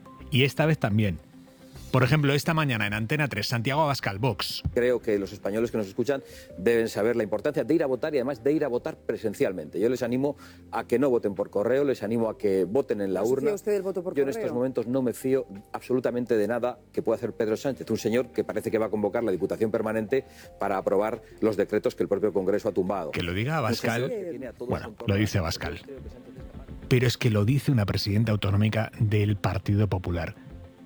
Y esta vez también. Por ejemplo, esta mañana en Antena tres, Santiago Abascal, Vox. Creo que los españoles que nos escuchan deben saber la importancia de ir a votar y además de ir a votar presencialmente. Yo les animo a que no voten por correo, les animo a que voten en la ¿No urna. se fía usted del voto por Yo correo? en estos momentos no me fío absolutamente de nada que pueda hacer Pedro Sánchez, un señor que parece que va a convocar la Diputación Permanente para aprobar los decretos que el propio Congreso ha tumbado. Que lo diga Abascal. Bueno, lo dice Abascal. Pero es que lo dice una presidenta autonómica del Partido Popular.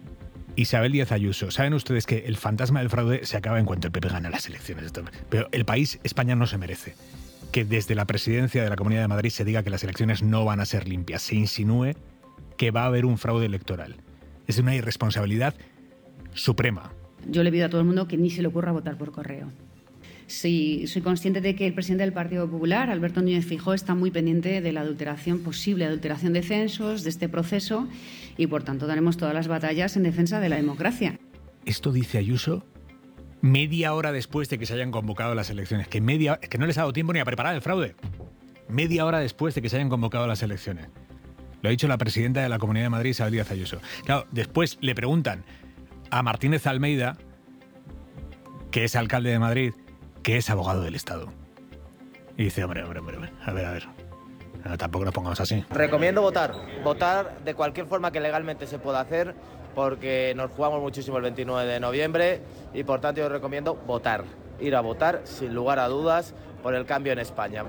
Isabel Díaz Ayuso. Saben ustedes que el fantasma del fraude se acaba en cuanto el P P gana las elecciones. Pero el país, España, no se merece que desde la presidencia de la Comunidad de Madrid se diga que las elecciones no van a ser limpias. Se insinúe que va a haber un fraude electoral. Es una irresponsabilidad suprema. Yo le pido a todo el mundo que ni se le ocurra votar por correo. Sí, soy consciente de que el presidente del Partido Popular, Alberto Núñez Feijóo, está muy pendiente de la adulteración, posible adulteración de censos, de este proceso, y por tanto daremos todas las batallas en defensa de la democracia. Esto dice Ayuso media hora después de que se hayan convocado las elecciones, que, media, que no les ha dado tiempo ni a preparar el fraude. Media hora después de que se hayan convocado las elecciones. Lo ha dicho la presidenta de la Comunidad de Madrid, Isabel Díaz Ayuso. Claro, después le preguntan a Martínez Almeida, que es alcalde de Madrid, que es abogado del Estado. Y dice, hombre, hombre, hombre, a ver, a ver, no, tampoco nos pongamos así. Recomiendo votar, votar de cualquier forma que legalmente se pueda hacer, porque nos jugamos muchísimo el veintinueve de noviembre y por tanto yo recomiendo votar, ir a votar sin lugar a dudas por el cambio en España.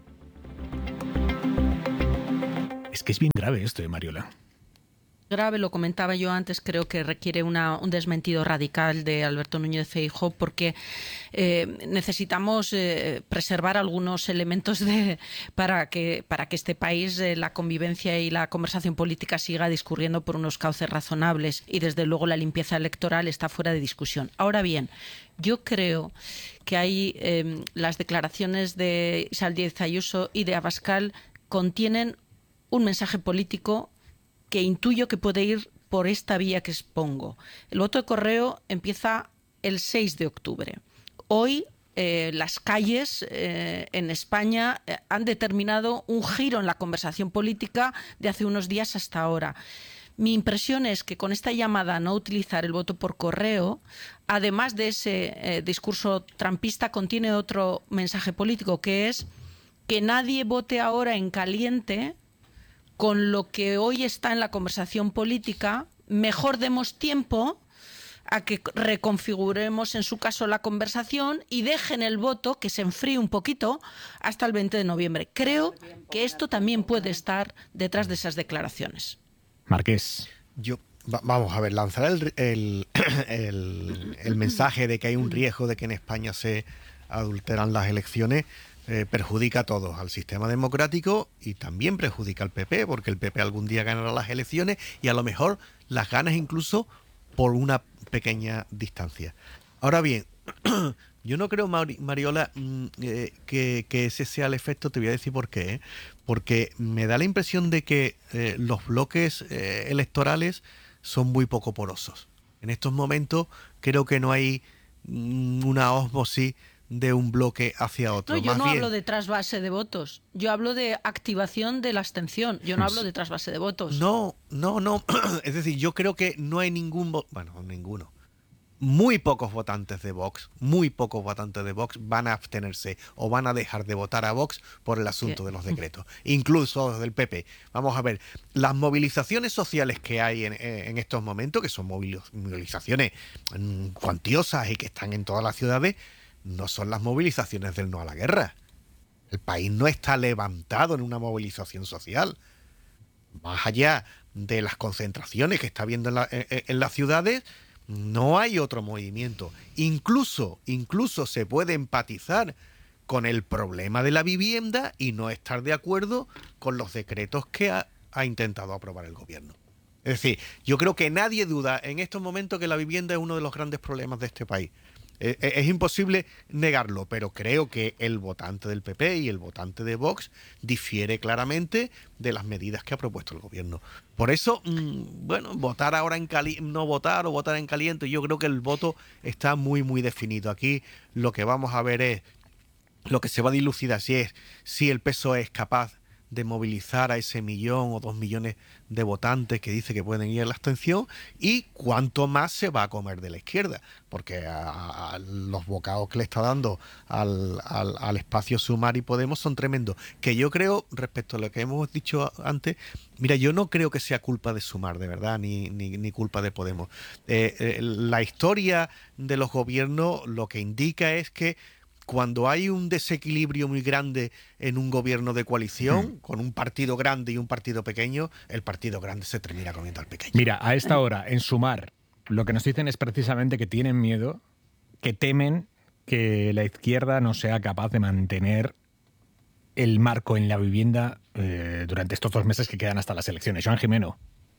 Es que es bien grave esto, ¿eh, Mariola? Grave, lo comentaba yo antes, creo que requiere una, un desmentido radical de Alberto Núñez Feijóo, porque eh, necesitamos eh, preservar algunos elementos de, para, que, para que este país, eh, la convivencia y la conversación política siga discurriendo por unos cauces razonables, y desde luego la limpieza electoral está fuera de discusión. Ahora bien, yo creo que hay eh, las declaraciones de Isabel Díaz Ayuso y de Abascal contienen un mensaje político que intuyo que puede ir por esta vía que expongo. El voto de correo empieza el seis de octubre. Hoy eh, las calles eh, en España eh, han determinado un giro en la conversación política de hace unos días hasta ahora. Mi impresión es que con esta llamada a no utilizar el voto por correo, además de ese eh, discurso trampista, contiene otro mensaje político, que es que nadie vote ahora en caliente con lo que hoy está en la conversación política. Mejor demos tiempo a que reconfiguremos en su caso la conversación y dejen el voto que se enfríe un poquito hasta el veinte de noviembre. Creo que esto también puede estar detrás de esas declaraciones. Marqués. Yo, va, vamos a ver, lanzar el, el, el, el mensaje de que hay un riesgo de que en España se adulteran las elecciones Eh, perjudica a todos, al sistema democrático, y también perjudica al P P, porque el P P algún día ganará las elecciones y a lo mejor las ganas incluso por una pequeña distancia. Ahora bien, yo no creo, Mari- Mariola, mm, eh, que, que ese sea el efecto. Te voy a decir por qué, ¿eh? Porque me da la impresión de que eh, los bloques eh, electorales son muy poco porosos. En estos momentos creo que no hay mm, una ósmosis de un bloque hacia otro. No, yo Más no bien, hablo de trasvase de votos. Yo hablo de activación de la abstención. Yo no hablo de trasvase de votos. No, no, no. Es decir, yo creo que no hay ningún... vo- Bueno, ninguno. Muy pocos votantes de Vox, muy pocos votantes de Vox van a abstenerse o van a dejar de votar a Vox por el asunto Sí. de los decretos. Incluso del P P. Vamos a ver, las movilizaciones sociales que hay en, en estos momentos, que son movil- movilizaciones mm, cuantiosas y que están en todas las ciudades, no son las movilizaciones del no a la guerra. El país no está levantado en una movilización social. Más allá de las concentraciones que está habiendo en, la- en- en las ciudades, no hay otro movimiento. Incluso, incluso se puede empatizar con el problema de la vivienda y no estar de acuerdo con los decretos que ha, ha intentado aprobar el gobierno. Es decir, yo creo que nadie duda en estos momentos que la vivienda es uno de los grandes problemas de este país. Eh, eh, Es imposible negarlo, pero creo que el votante del P P y el votante de Vox difiere claramente de las medidas que ha propuesto el gobierno. Por eso, mmm, bueno, votar ahora en caliente, no votar o votar en caliente, yo creo que el voto está muy, muy definido. Aquí lo que vamos a ver es, lo que se va a dilucidar si es si el P S O E es capaz de movilizar a ese millón o dos millones de votantes que dice que pueden ir a la abstención, y cuánto más se va a comer de la izquierda, porque a, a los bocados que le está dando al, al, al espacio Sumar y Podemos son tremendos. Que yo creo, respecto a lo que hemos dicho antes, mira, yo no creo que sea culpa de Sumar, de verdad, ni, ni, ni culpa de Podemos. Eh, eh, la historia de los gobiernos lo que indica es que cuando hay un desequilibrio muy grande en un gobierno de coalición, mm. con un partido grande y un partido pequeño, el partido grande se termina comiendo al pequeño. Mira, a esta hora, en Sumar, lo que nos dicen es precisamente que tienen miedo, que temen que la izquierda no sea capaz de mantener el marco en la vivienda eh, durante estos dos meses que quedan hasta las elecciones. Joan Jimeno.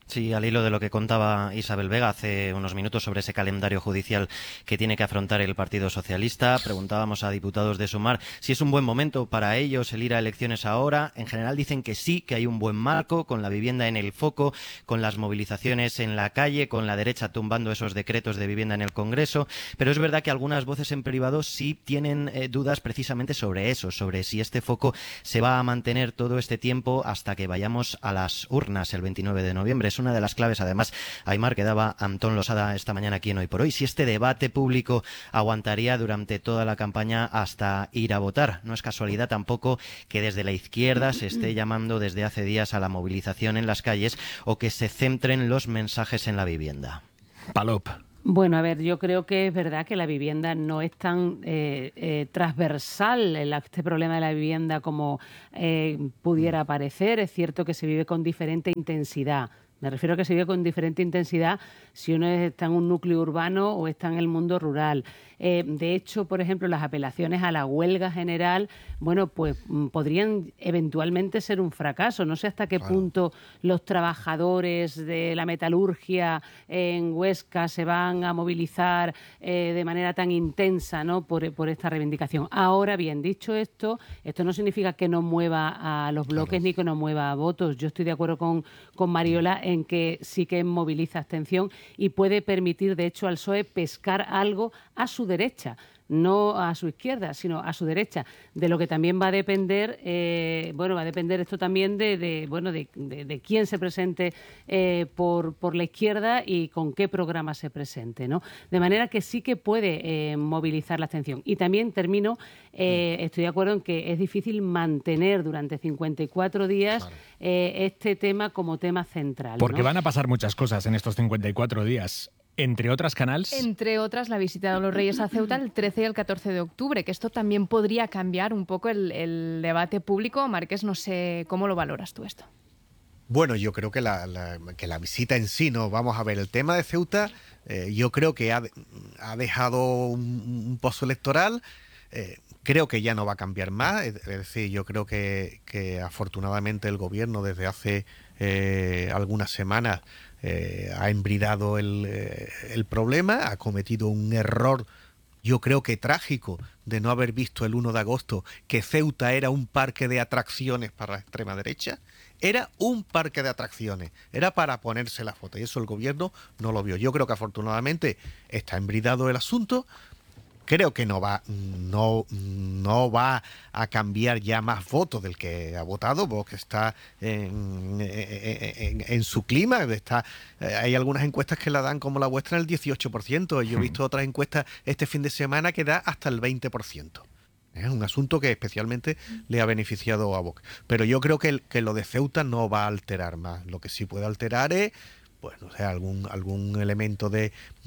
Sí, al hilo de lo que contaba Isabel Vega hace unos minutos sobre ese calendario judicial que tiene que afrontar el Partido Socialista, preguntábamos a diputados de Sumar si es un buen momento para ellos el ir a elecciones ahora. En general dicen que sí, que hay un buen marco, con la vivienda en el foco, con las movilizaciones en la calle, con la derecha tumbando esos decretos de vivienda en el Congreso, pero es verdad que algunas voces en privado sí tienen eh, dudas precisamente sobre eso, sobre si este foco se va a mantener todo este tiempo hasta que vayamos a las urnas el veintinueve de noviembre. Es una de las claves, además, Aimar, que daba Antón Losada esta mañana aquí en Hoy por Hoy, si este debate público aguantaría durante toda la campaña hasta ir a votar. No es casualidad tampoco que desde la izquierda se esté llamando desde hace días a la movilización en las calles o que se centren los mensajes en la vivienda. Palop. Bueno, a ver, yo creo que es verdad que la vivienda no es tan eh, eh, transversal, el, este problema de la vivienda como eh, pudiera parecer. Es cierto que se vive con diferente intensidad. Me refiero a que se vive con diferente intensidad si uno está en un núcleo urbano o está en el mundo rural. Eh, de hecho, por ejemplo, las apelaciones a la huelga general, bueno, pues podrían eventualmente ser un fracaso. No sé hasta qué claro. punto los trabajadores de la metalurgia en Huesca se van a movilizar eh, de manera tan intensa, ¿no?, por, por esta reivindicación. Ahora bien, dicho esto, esto no significa que no mueva a los bloques claro. ni que no mueva a votos. Yo estoy de acuerdo con, con Mariola en que sí que moviliza abstención y puede permitir, de hecho, al P S O E pescar algo a su derecha, no a su izquierda, sino a su derecha, de lo que también va a depender, eh, bueno, va a depender esto también de, de bueno, de, de, de quién se presente eh, por, por la izquierda y con qué programa se presente, ¿no? De manera que sí que puede eh, movilizar la abstención. Y también termino, eh, estoy de acuerdo en que es difícil mantener durante cincuenta y cuatro días claro. eh, este tema como tema central, Porque ¿no? van a pasar muchas cosas en estos cincuenta y cuatro días. Entre otras canales. Entre otras, la visita de los Reyes a Ceuta el trece y el catorce de octubre, que esto también podría cambiar un poco el, el debate público. Marqués, no sé cómo lo valoras tú esto. Bueno, yo creo que la, la, que la visita en sí, no, vamos a ver, el tema de Ceuta, eh, yo creo que ha, ha dejado un, un pozo electoral. Eh, creo que ya no va a cambiar más, es decir, yo creo que, que afortunadamente el gobierno desde hace eh, algunas semanas eh, ha embridado el, eh, el problema, ha cometido un error, yo creo que trágico, de no haber visto el uno de agosto que Ceuta era un parque de atracciones para la extrema derecha. Era un parque de atracciones, era para ponerse la foto, y eso el gobierno no lo vio. Yo creo que afortunadamente está embridado el asunto. Creo que no va, no, no va a cambiar ya más votos del que ha votado, porque está en, en, en su clima. Está, hay algunas encuestas que la dan como la vuestra en el dieciocho por ciento. Yo he visto otras encuestas este fin de semana que da hasta el veinte por ciento. Es un asunto que especialmente le ha beneficiado a Vox. Pero yo creo que, el, que lo de Ceuta no va a alterar más. Lo que sí puede alterar es, pues no sé, algún, algún elemento de,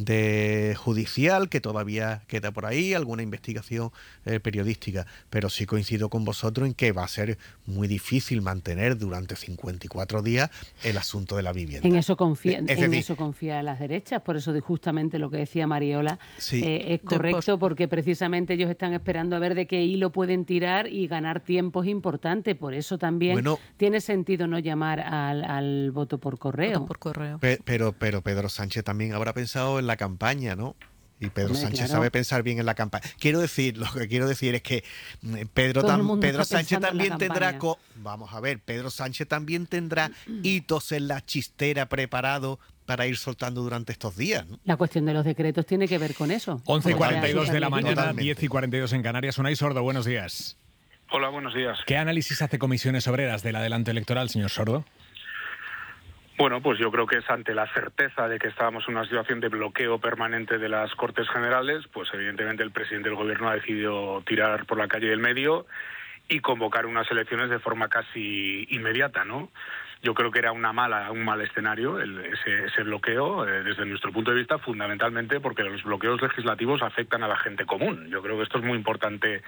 de judicial que todavía queda por ahí, alguna investigación eh, periodística, pero sí coincido con vosotros en que va a ser muy difícil mantener durante cincuenta y cuatro días el asunto de la vivienda. En eso confía, es en decir, eso confía las derechas, por eso de justamente lo que decía Mariola sí, eh, es correcto, porque precisamente ellos están esperando a ver de qué hilo pueden tirar y ganar tiempos importantes, por eso también bueno, tiene sentido no llamar al, al voto por correo. Voto por correo. Pero, pero Pedro Sánchez también habrá pensado en la campaña, ¿no? Y Pedro Hombre, Sánchez claro. sabe pensar bien en la campaña. Quiero decir, lo que quiero decir es que Pedro, tam, Pedro Sánchez también tendrá, co vamos a ver, Pedro Sánchez también tendrá hitos en la chistera preparados para ir soltando durante estos días, ¿no? La cuestión de los decretos tiene que ver con eso. once y cuarenta y dos de la mañana, Totalmente. diez y cuarenta y dos en Canarias. Unai Sordo, buenos días. Hola, buenos días. ¿Qué análisis hace Comisiones Obreras del adelanto electoral, señor Sordo? Bueno, pues yo creo que es ante la certeza de que estábamos en una situación de bloqueo permanente de las Cortes Generales, pues evidentemente el presidente del Gobierno ha decidido tirar por la calle del medio y convocar unas elecciones de forma casi inmediata, ¿no? Yo creo que era una mala, un mal escenario el, ese, ese bloqueo, eh, desde nuestro punto de vista, fundamentalmente porque los bloqueos legislativos afectan a la gente común. Yo creo que esto es muy importante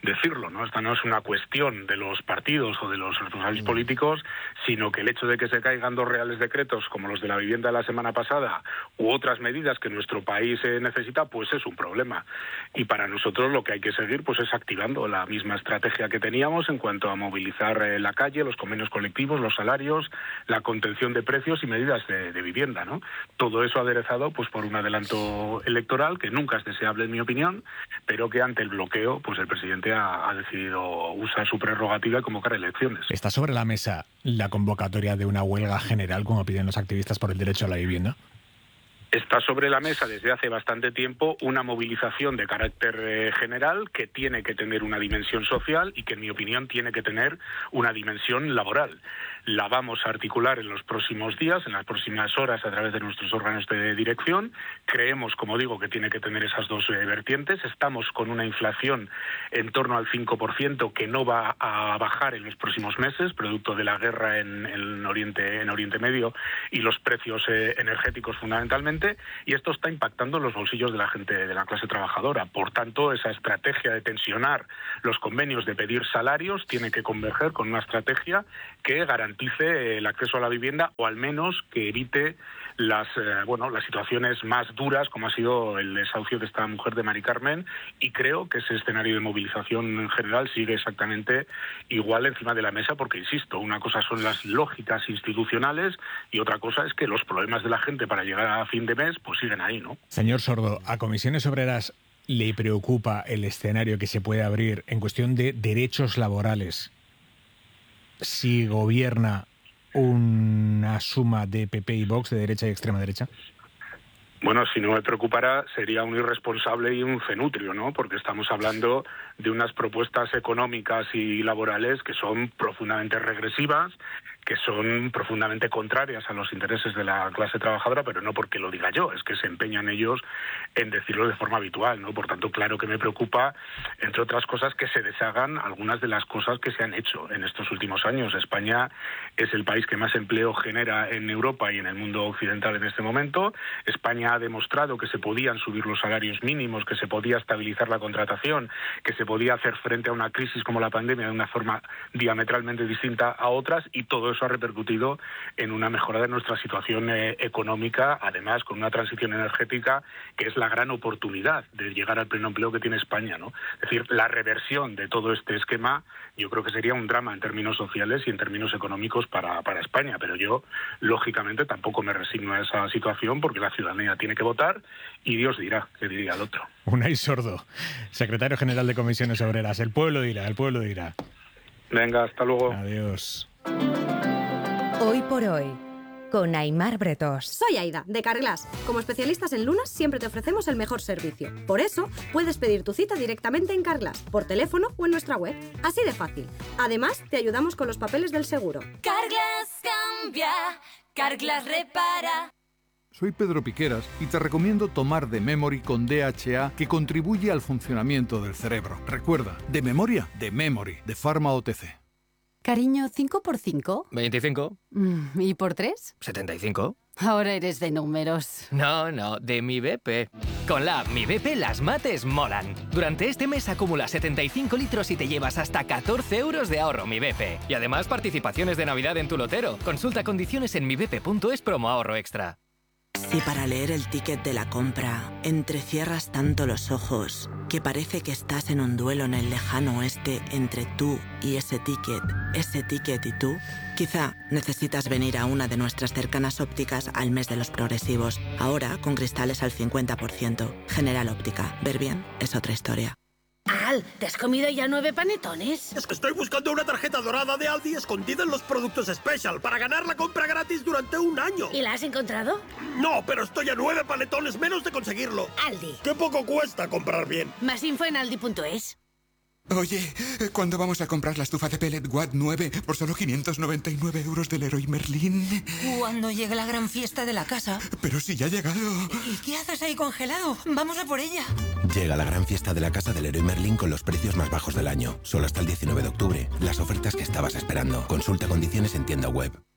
decirlo, ¿no? Esta no es una cuestión de los partidos o de los responsables políticos, sino que el hecho de que se caigan dos reales decretos como los de la vivienda de la semana pasada u otras medidas que nuestro país eh, necesita, pues es un problema. Y para nosotros lo que hay que seguir pues es activando la misma estrategia que teníamos en cuanto a movilizar eh, la calle, los convenios colectivos, los salarios, la contención de precios y medidas de, de vivienda, ¿no? Todo eso aderezado pues por un adelanto electoral que nunca es deseable en mi opinión, pero que ante el bloqueo pues el presidente ha, ha decidido usar su prerrogativa y convocar elecciones. ¿Está sobre la mesa la convocatoria de una huelga general como piden los activistas por el derecho a la vivienda? Está sobre la mesa desde hace bastante tiempo una movilización de carácter eh, general que tiene que tener una dimensión social y que en mi opinión tiene que tener una dimensión laboral. La vamos a articular en los próximos días, en las próximas horas a través de nuestros órganos de dirección. Creemos, como digo, que tiene que tener esas dos eh, vertientes. Estamos con una inflación en torno al cinco por ciento que no va a bajar en los próximos meses, producto de la guerra en, en, Oriente, en Oriente Medio y los precios eh, energéticos fundamentalmente, y esto está impactando en los bolsillos de la gente de la clase trabajadora. Por tanto, esa estrategia de tensionar los convenios, de pedir salarios, tiene que converger con una estrategia que garantice el acceso a la vivienda, o al menos que evite las eh, bueno las situaciones más duras, como ha sido el desahucio de esta mujer de Mari Carmen, y creo que ese escenario de movilización en general sigue exactamente igual encima de la mesa, porque, insisto, una cosa son las lógicas institucionales y otra cosa es que los problemas de la gente para llegar a fin de mes pues siguen ahí, ¿no? Señor Sordo, ¿a Comisiones Obreras le preocupa el escenario que se puede abrir en cuestión de derechos laborales si gobierna una suma de P P y Vox, de derecha y extrema derecha? Bueno, si no me preocupara, sería un irresponsable y un cenutrio, ¿no? Porque estamos hablando de unas propuestas económicas y laborales que son profundamente regresivas, que son profundamente contrarias a los intereses de la clase trabajadora, pero no porque lo diga yo, es que se empeñan ellos en decirlo de forma habitual, ¿no? Por tanto, claro que me preocupa, entre otras cosas, que se deshagan algunas de las cosas que se han hecho en estos últimos años. España es el país que más empleo genera en Europa y en el mundo occidental en este momento. España ha demostrado que se podían subir los salarios mínimos, que se podía estabilizar la contratación, que se podía hacer frente a una crisis como la pandemia de una forma diametralmente distinta a otras, y todo eso ha repercutido en una mejora de nuestra situación eh, económica, además con una transición energética que es la gran oportunidad de llegar al pleno empleo que tiene España, ¿no? Es decir, la reversión de todo este esquema yo creo que sería un drama en términos sociales y en términos económicos para, para España, pero yo, lógicamente, tampoco me resigno a esa situación porque la ciudadanía tiene que votar y Dios dirá, que diría el otro. Unai Sordo, secretario general de Comisiones Obreras. El pueblo dirá, el pueblo dirá. Venga, hasta luego. Adiós. Hoy por hoy, con Aimar Bretos. Soy Aida, de Carglass. Como especialistas en lunas, siempre te ofrecemos el mejor servicio. Por eso, puedes pedir tu cita directamente en Carglass, por teléfono o en nuestra web. Así de fácil. Además, te ayudamos con los papeles del seguro. Carglass cambia, Carglass repara. Soy Pedro Piqueras y te recomiendo tomar The Memory con D H A, que contribuye al funcionamiento del cerebro. Recuerda, de memoria, The Memory, de Pharma O T C. Cariño, ¿cinco por cinco? veinticinco. Mm, ¿Y por tres? setenta y cinco. Ahora eres de números. No, no, de Mi B P. Con la app Mi B P las mates molan. Durante este mes acumula setenta y cinco litros y te llevas hasta catorce euros de ahorro Mi B P. Y además participaciones de Navidad en tu lotero. Consulta condiciones en mi b p punto es promo ahorro extra. Si para leer el ticket de la compra entrecierras tanto los ojos que parece que estás en un duelo en el lejano oeste entre tú y ese ticket, ese ticket y tú, quizá necesitas venir a una de nuestras cercanas ópticas al mes de los progresivos. Ahora con cristales al cincuenta por ciento. General Óptica. Ver bien es otra historia. Al, ¿te has comido ya nueve panetones? Es que estoy buscando una tarjeta dorada de Aldi escondida en los productos Special para ganar la compra gratis durante un año. ¿Y la has encontrado? No, pero estoy a nueve panetones menos de conseguirlo. Aldi. ¡Qué poco cuesta comprar bien! Más info en aldi punto es. Oye, ¿cuándo vamos a comprar la estufa de pellet Watt nueve por solo quinientos noventa y nueve euros del Leroy Merlin? Cuando llegue la gran fiesta de la casa. Pero si ya ha llegado. ¿Y qué haces ahí congelado? Vamos a por ella. Llega la gran fiesta de la casa del Leroy Merlin con los precios más bajos del año. Solo hasta el diecinueve de octubre. Las ofertas que estabas esperando. Consulta condiciones en tienda web.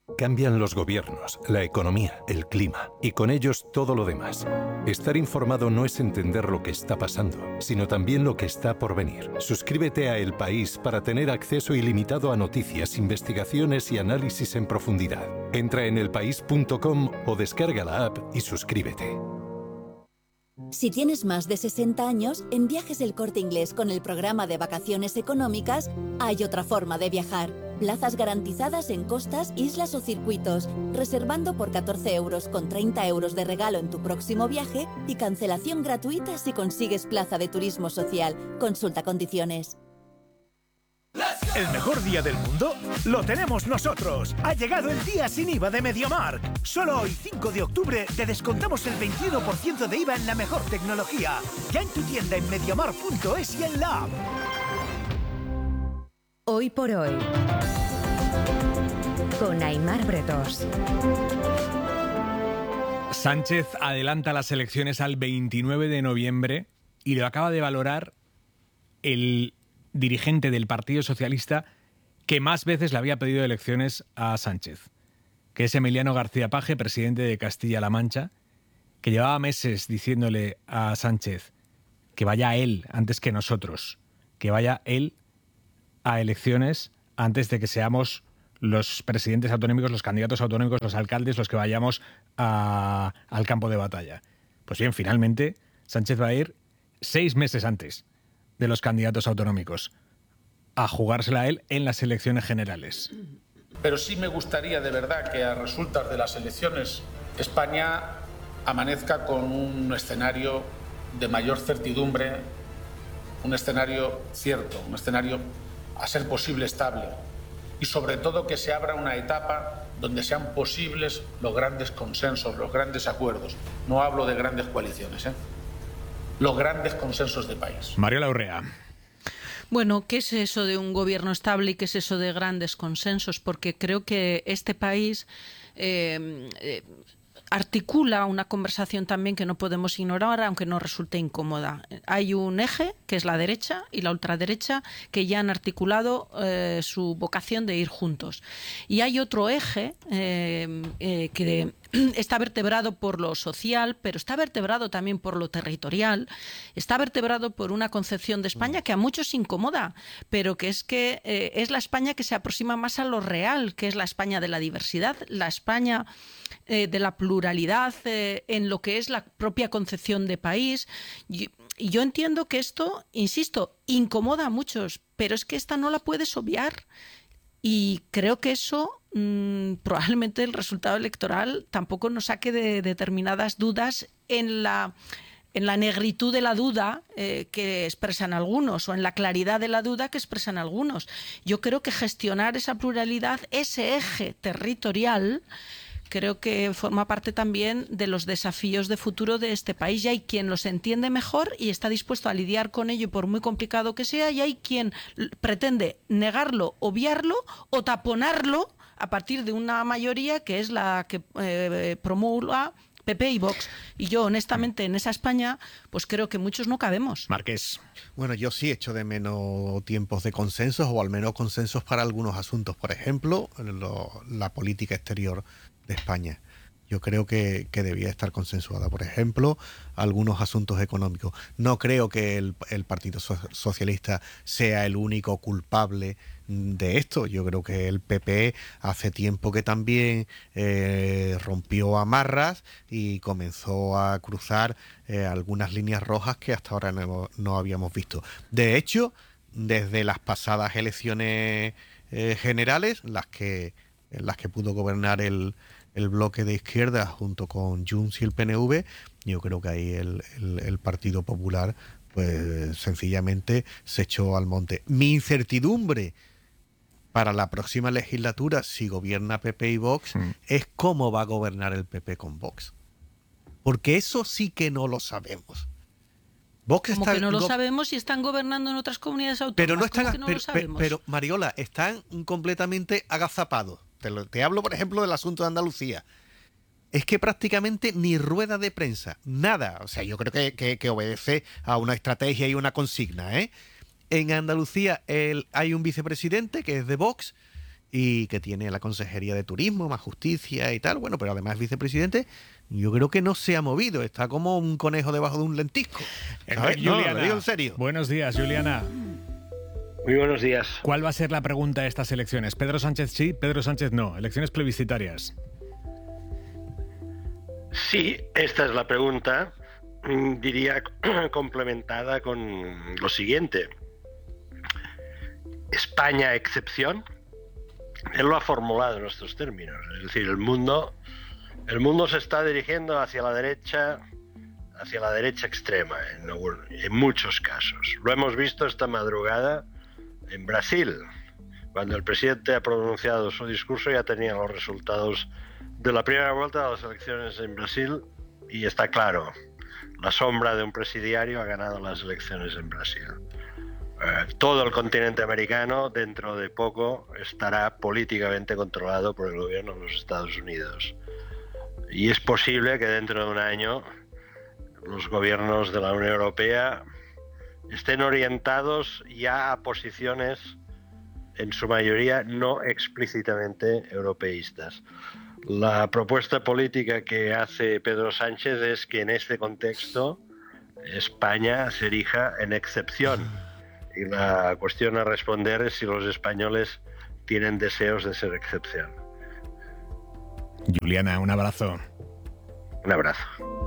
Cambian los gobiernos, la economía, el clima y con ellos todo lo demás. Estar informado no es entender lo que está pasando, sino también lo que está por venir. Suscríbete a El País para tener acceso ilimitado a noticias, investigaciones y análisis en profundidad. Entra en elpaís punto com o descarga la app y suscríbete. Si tienes más de sesenta años, en Viajes El Corte Inglés con el programa de vacaciones económicas hay otra forma de viajar. Plazas garantizadas en costas, islas o circuitos, reservando por catorce euros con treinta euros de regalo en tu próximo viaje y cancelación gratuita si consigues plaza de turismo social. Consulta condiciones. ¿El mejor día del mundo? ¡Lo tenemos nosotros! Ha llegado el día sin I V A de MediaMarkt. Solo hoy, cinco de octubre, te descontamos el veintiuno por ciento de I V A en la mejor tecnología. Ya en tu tienda en mediamarkt punto es y en la app. Hoy por hoy, con Aimar Bretos. Sánchez adelanta las elecciones al veintinueve de noviembre y lo acaba de valorar el dirigente del Partido Socialista que más veces le había pedido elecciones a Sánchez, que es Emiliano García Paje, presidente de Castilla-La Mancha, que llevaba meses diciéndole a Sánchez que vaya él antes que nosotros, que vaya él a elecciones antes de que seamos los presidentes autonómicos, los candidatos autonómicos, los alcaldes, los que vayamos a, al campo de batalla. Pues bien, finalmente Sánchez va a ir seis meses antes de los candidatos autonómicos a jugársela a él en las elecciones generales. Pero sí me gustaría de verdad que a resultas de las elecciones España amanezca con un escenario de mayor certidumbre, un escenario cierto, un escenario a ser posible estable y sobre todo que se abra una etapa donde sean posibles los grandes consensos, los grandes acuerdos. No hablo de grandes coaliciones, ¿eh? Los grandes consensos de país. Mariola Urrea. Bueno, ¿qué es eso de un gobierno estable y qué es eso de grandes consensos? Porque creo que este país eh, eh, articula una conversación también que no podemos ignorar, aunque nos resulte incómoda. Hay un eje, que es la derecha, y la ultraderecha, que ya han articulado eh, su vocación de ir juntos. Y hay otro eje eh, eh, que está vertebrado por lo social, pero está vertebrado también por lo territorial, está vertebrado por una concepción de España que a muchos incomoda, pero que es que eh, es la España que se aproxima más a lo real, que es la España de la diversidad, la España eh, de la pluralidad, eh, en lo que es la propia concepción de país. Y, y yo entiendo que esto, insisto, incomoda a muchos, pero es que esta no la puedes obviar. Y creo que eso mmm, probablemente el resultado electoral tampoco nos saque de determinadas dudas en la, en la negritud de la duda eh, que expresan algunos o en la claridad de la duda que expresan algunos. Yo creo que gestionar esa pluralidad, ese eje territorial, creo que forma parte también de los desafíos de futuro de este país. Y hay quien los entiende mejor y está dispuesto a lidiar con ello por muy complicado que sea, y hay quien pretende negarlo, obviarlo o taponarlo a partir de una mayoría que es la que eh, promulga P P y Vox. Y yo, honestamente, en esa España, pues creo que muchos no cabemos. Marqués. Bueno, yo sí echo de menos tiempos de consensos, o al menos consensos para algunos asuntos. Por ejemplo, lo, la política exterior de España. Yo creo que, que debía estar consensuada. Por ejemplo, algunos asuntos económicos. No creo que el, el Partido Socialista sea el único culpable de esto. Yo creo que el P P hace tiempo que también eh, rompió amarras y comenzó a cruzar eh, algunas líneas rojas que hasta ahora no, no habíamos visto. De hecho, desde las pasadas elecciones eh, generales, las que, en las que pudo gobernar el el bloque de izquierda junto con Junts y el P N V, yo creo que ahí el, el, el Partido Popular pues sencillamente se echó al monte. Mi incertidumbre para la próxima legislatura, si gobierna P P y Vox, mm. es cómo va a gobernar el P P con Vox. Porque eso sí que no lo sabemos. Vox Como está, que no lo go- sabemos y están gobernando en otras comunidades autónomas. Pero no están, que no pero, lo sabemos? pero, Mariola, están completamente agazapados. Te, lo, te hablo, por ejemplo, del asunto de Andalucía. Es que prácticamente ni rueda de prensa, nada. O sea, yo creo que, que, que obedece a una estrategia y una consigna, ¿eh? En Andalucía el, hay un vicepresidente que es de Vox y que tiene la Consejería de Turismo, más Justicia y tal, bueno, pero además es vicepresidente, yo creo que no se ha movido, está como un conejo debajo de un lentisco. ¿Sabes? No, Juliana, lo digo en serio. Buenos días, Juliana. Muy buenos días. ¿Cuál va a ser la pregunta de estas elecciones? ¿Pedro Sánchez sí, Pedro Sánchez no? Elecciones plebiscitarias. Sí, esta es la pregunta, diría complementada con lo siguiente. España excepción. Él lo ha formulado en estos términos, es decir, el mundo, el mundo se está dirigiendo hacia la derecha, hacia la derecha extrema, en, en muchos casos. Lo hemos visto esta madrugada en Brasil, cuando el presidente ha pronunciado su discurso, ya tenía los resultados de la primera vuelta de las elecciones en Brasil y está claro, la sombra de un presidiario ha ganado las elecciones en Brasil. Eh, todo el continente americano dentro de poco estará políticamente controlado por el gobierno de los Estados Unidos. Y es posible que dentro de un año los gobiernos de la Unión Europea estén orientados ya a posiciones, en su mayoría no explícitamente europeístas. La propuesta política que hace Pedro Sánchez es que en este contexto España se erija en excepción. Y la cuestión a responder es si los españoles tienen deseos de ser excepción. Juliana, un abrazo. Un abrazo.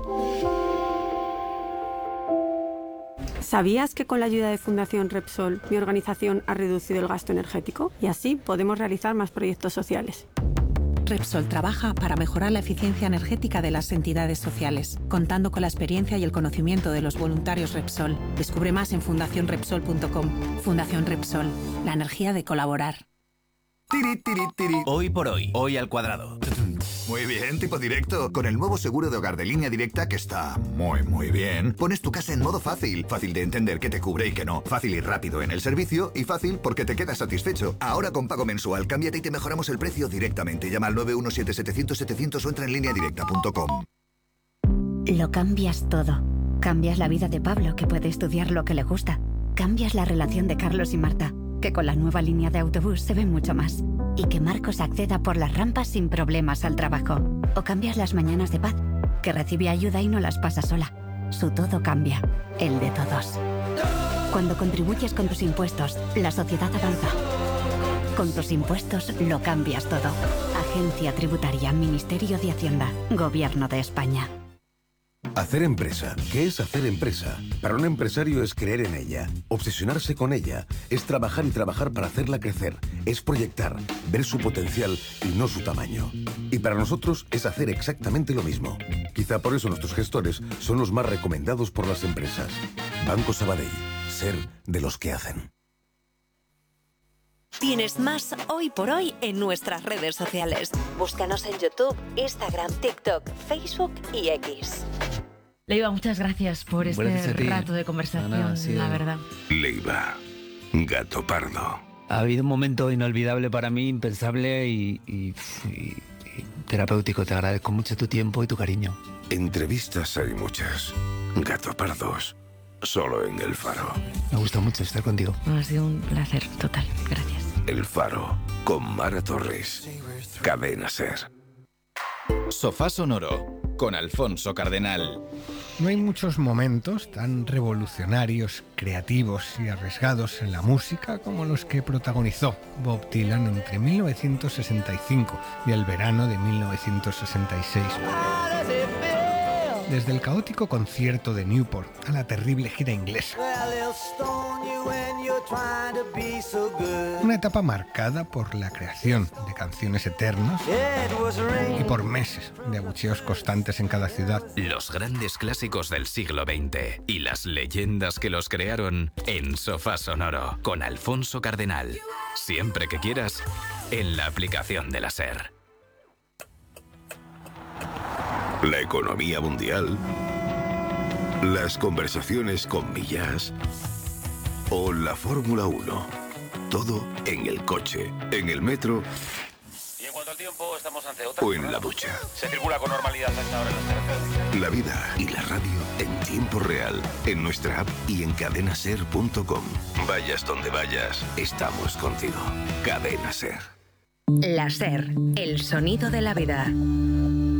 ¿Sabías que con la ayuda de Fundación Repsol, mi organización ha reducido el gasto energético? Y así podemos realizar más proyectos sociales. Repsol trabaja para mejorar la eficiencia energética de las entidades sociales, contando con la experiencia y el conocimiento de los voluntarios Repsol. Descubre más en fundación repsol punto com. Fundación Repsol, la energía de colaborar. Tiri, tiri, tiri. Hoy por hoy, hoy al cuadrado. Muy bien, tipo directo. Con el nuevo seguro de hogar de Línea Directa, que está muy, muy bien, pones tu casa en modo fácil. Fácil de entender qué te cubre y qué no. Fácil y rápido en el servicio y fácil porque te quedas satisfecho. Ahora con pago mensual, cámbiate y te mejoramos el precio directamente. Llama al nueve uno siete setecientos setecientos o entra en línea directa punto com. Lo cambias todo. Cambias la vida de Pablo, que puede estudiar lo que le gusta. Cambias la relación de Carlos y Marta, que con la nueva línea de autobús se ve mucho más. Y que Marcos acceda por las rampas sin problemas al trabajo. O cambias las mañanas de Paz, que recibe ayuda y no las pasa sola. Su todo cambia, el de todos. Cuando contribuyes con tus impuestos, la sociedad avanza. Con tus impuestos lo cambias todo. Agencia Tributaria, Ministerio de Hacienda, Gobierno de España. Hacer empresa. ¿Qué es hacer empresa? Para un empresario es creer en ella, obsesionarse con ella, es trabajar y trabajar para hacerla crecer, es proyectar, ver su potencial y no su tamaño. Y para nosotros es hacer exactamente lo mismo. Quizá por eso nuestros gestores son los más recomendados por las empresas. Banco Sabadell. Ser de los que hacen. Tienes más Hoy por Hoy en nuestras redes sociales. Búscanos en YouTube, Instagram, TikTok, Facebook y X. Leiva, muchas gracias por este gracias rato de conversación, no, no, sí, la verdad. Leiva, gato pardo. Ha habido un momento inolvidable para mí, impensable y, y, y, y terapéutico. Te agradezco mucho tu tiempo y tu cariño. Entrevistas hay muchas. Gato pardos, solo en El Faro. Me gusta mucho estar contigo. Ha sido un placer total, gracias. El Faro, con Mara Torres. Cadena Ser. Sofá Sonoro, con Alfonso Cardenal. No hay muchos momentos tan revolucionarios, creativos y arriesgados en la música como los que protagonizó Bob Dylan entre mil novecientos sesenta y cinco y el verano de mil novecientos sesenta y seis. Desde el caótico concierto de Newport a la terrible gira inglesa. Una etapa marcada por la creación de canciones eternas y por meses de abucheos constantes en cada ciudad. Los grandes clásicos del siglo veinte y las leyendas que los crearon en Sofá Sonoro con Alfonso Cardenal. Siempre que quieras, en la aplicación de la SER. La economía mundial, las conversaciones con Millas o la Fórmula uno. Todo en el coche, en el metro y en cuanto al tiempo, estamos ante otra o en la ducha. Se circula con normalidad hasta ahora en las carreteras. La vida y la radio en tiempo real, en nuestra app y en cadena ser punto com. Vayas donde vayas, estamos contigo. Cadena Ser. La SER, el sonido de la vida.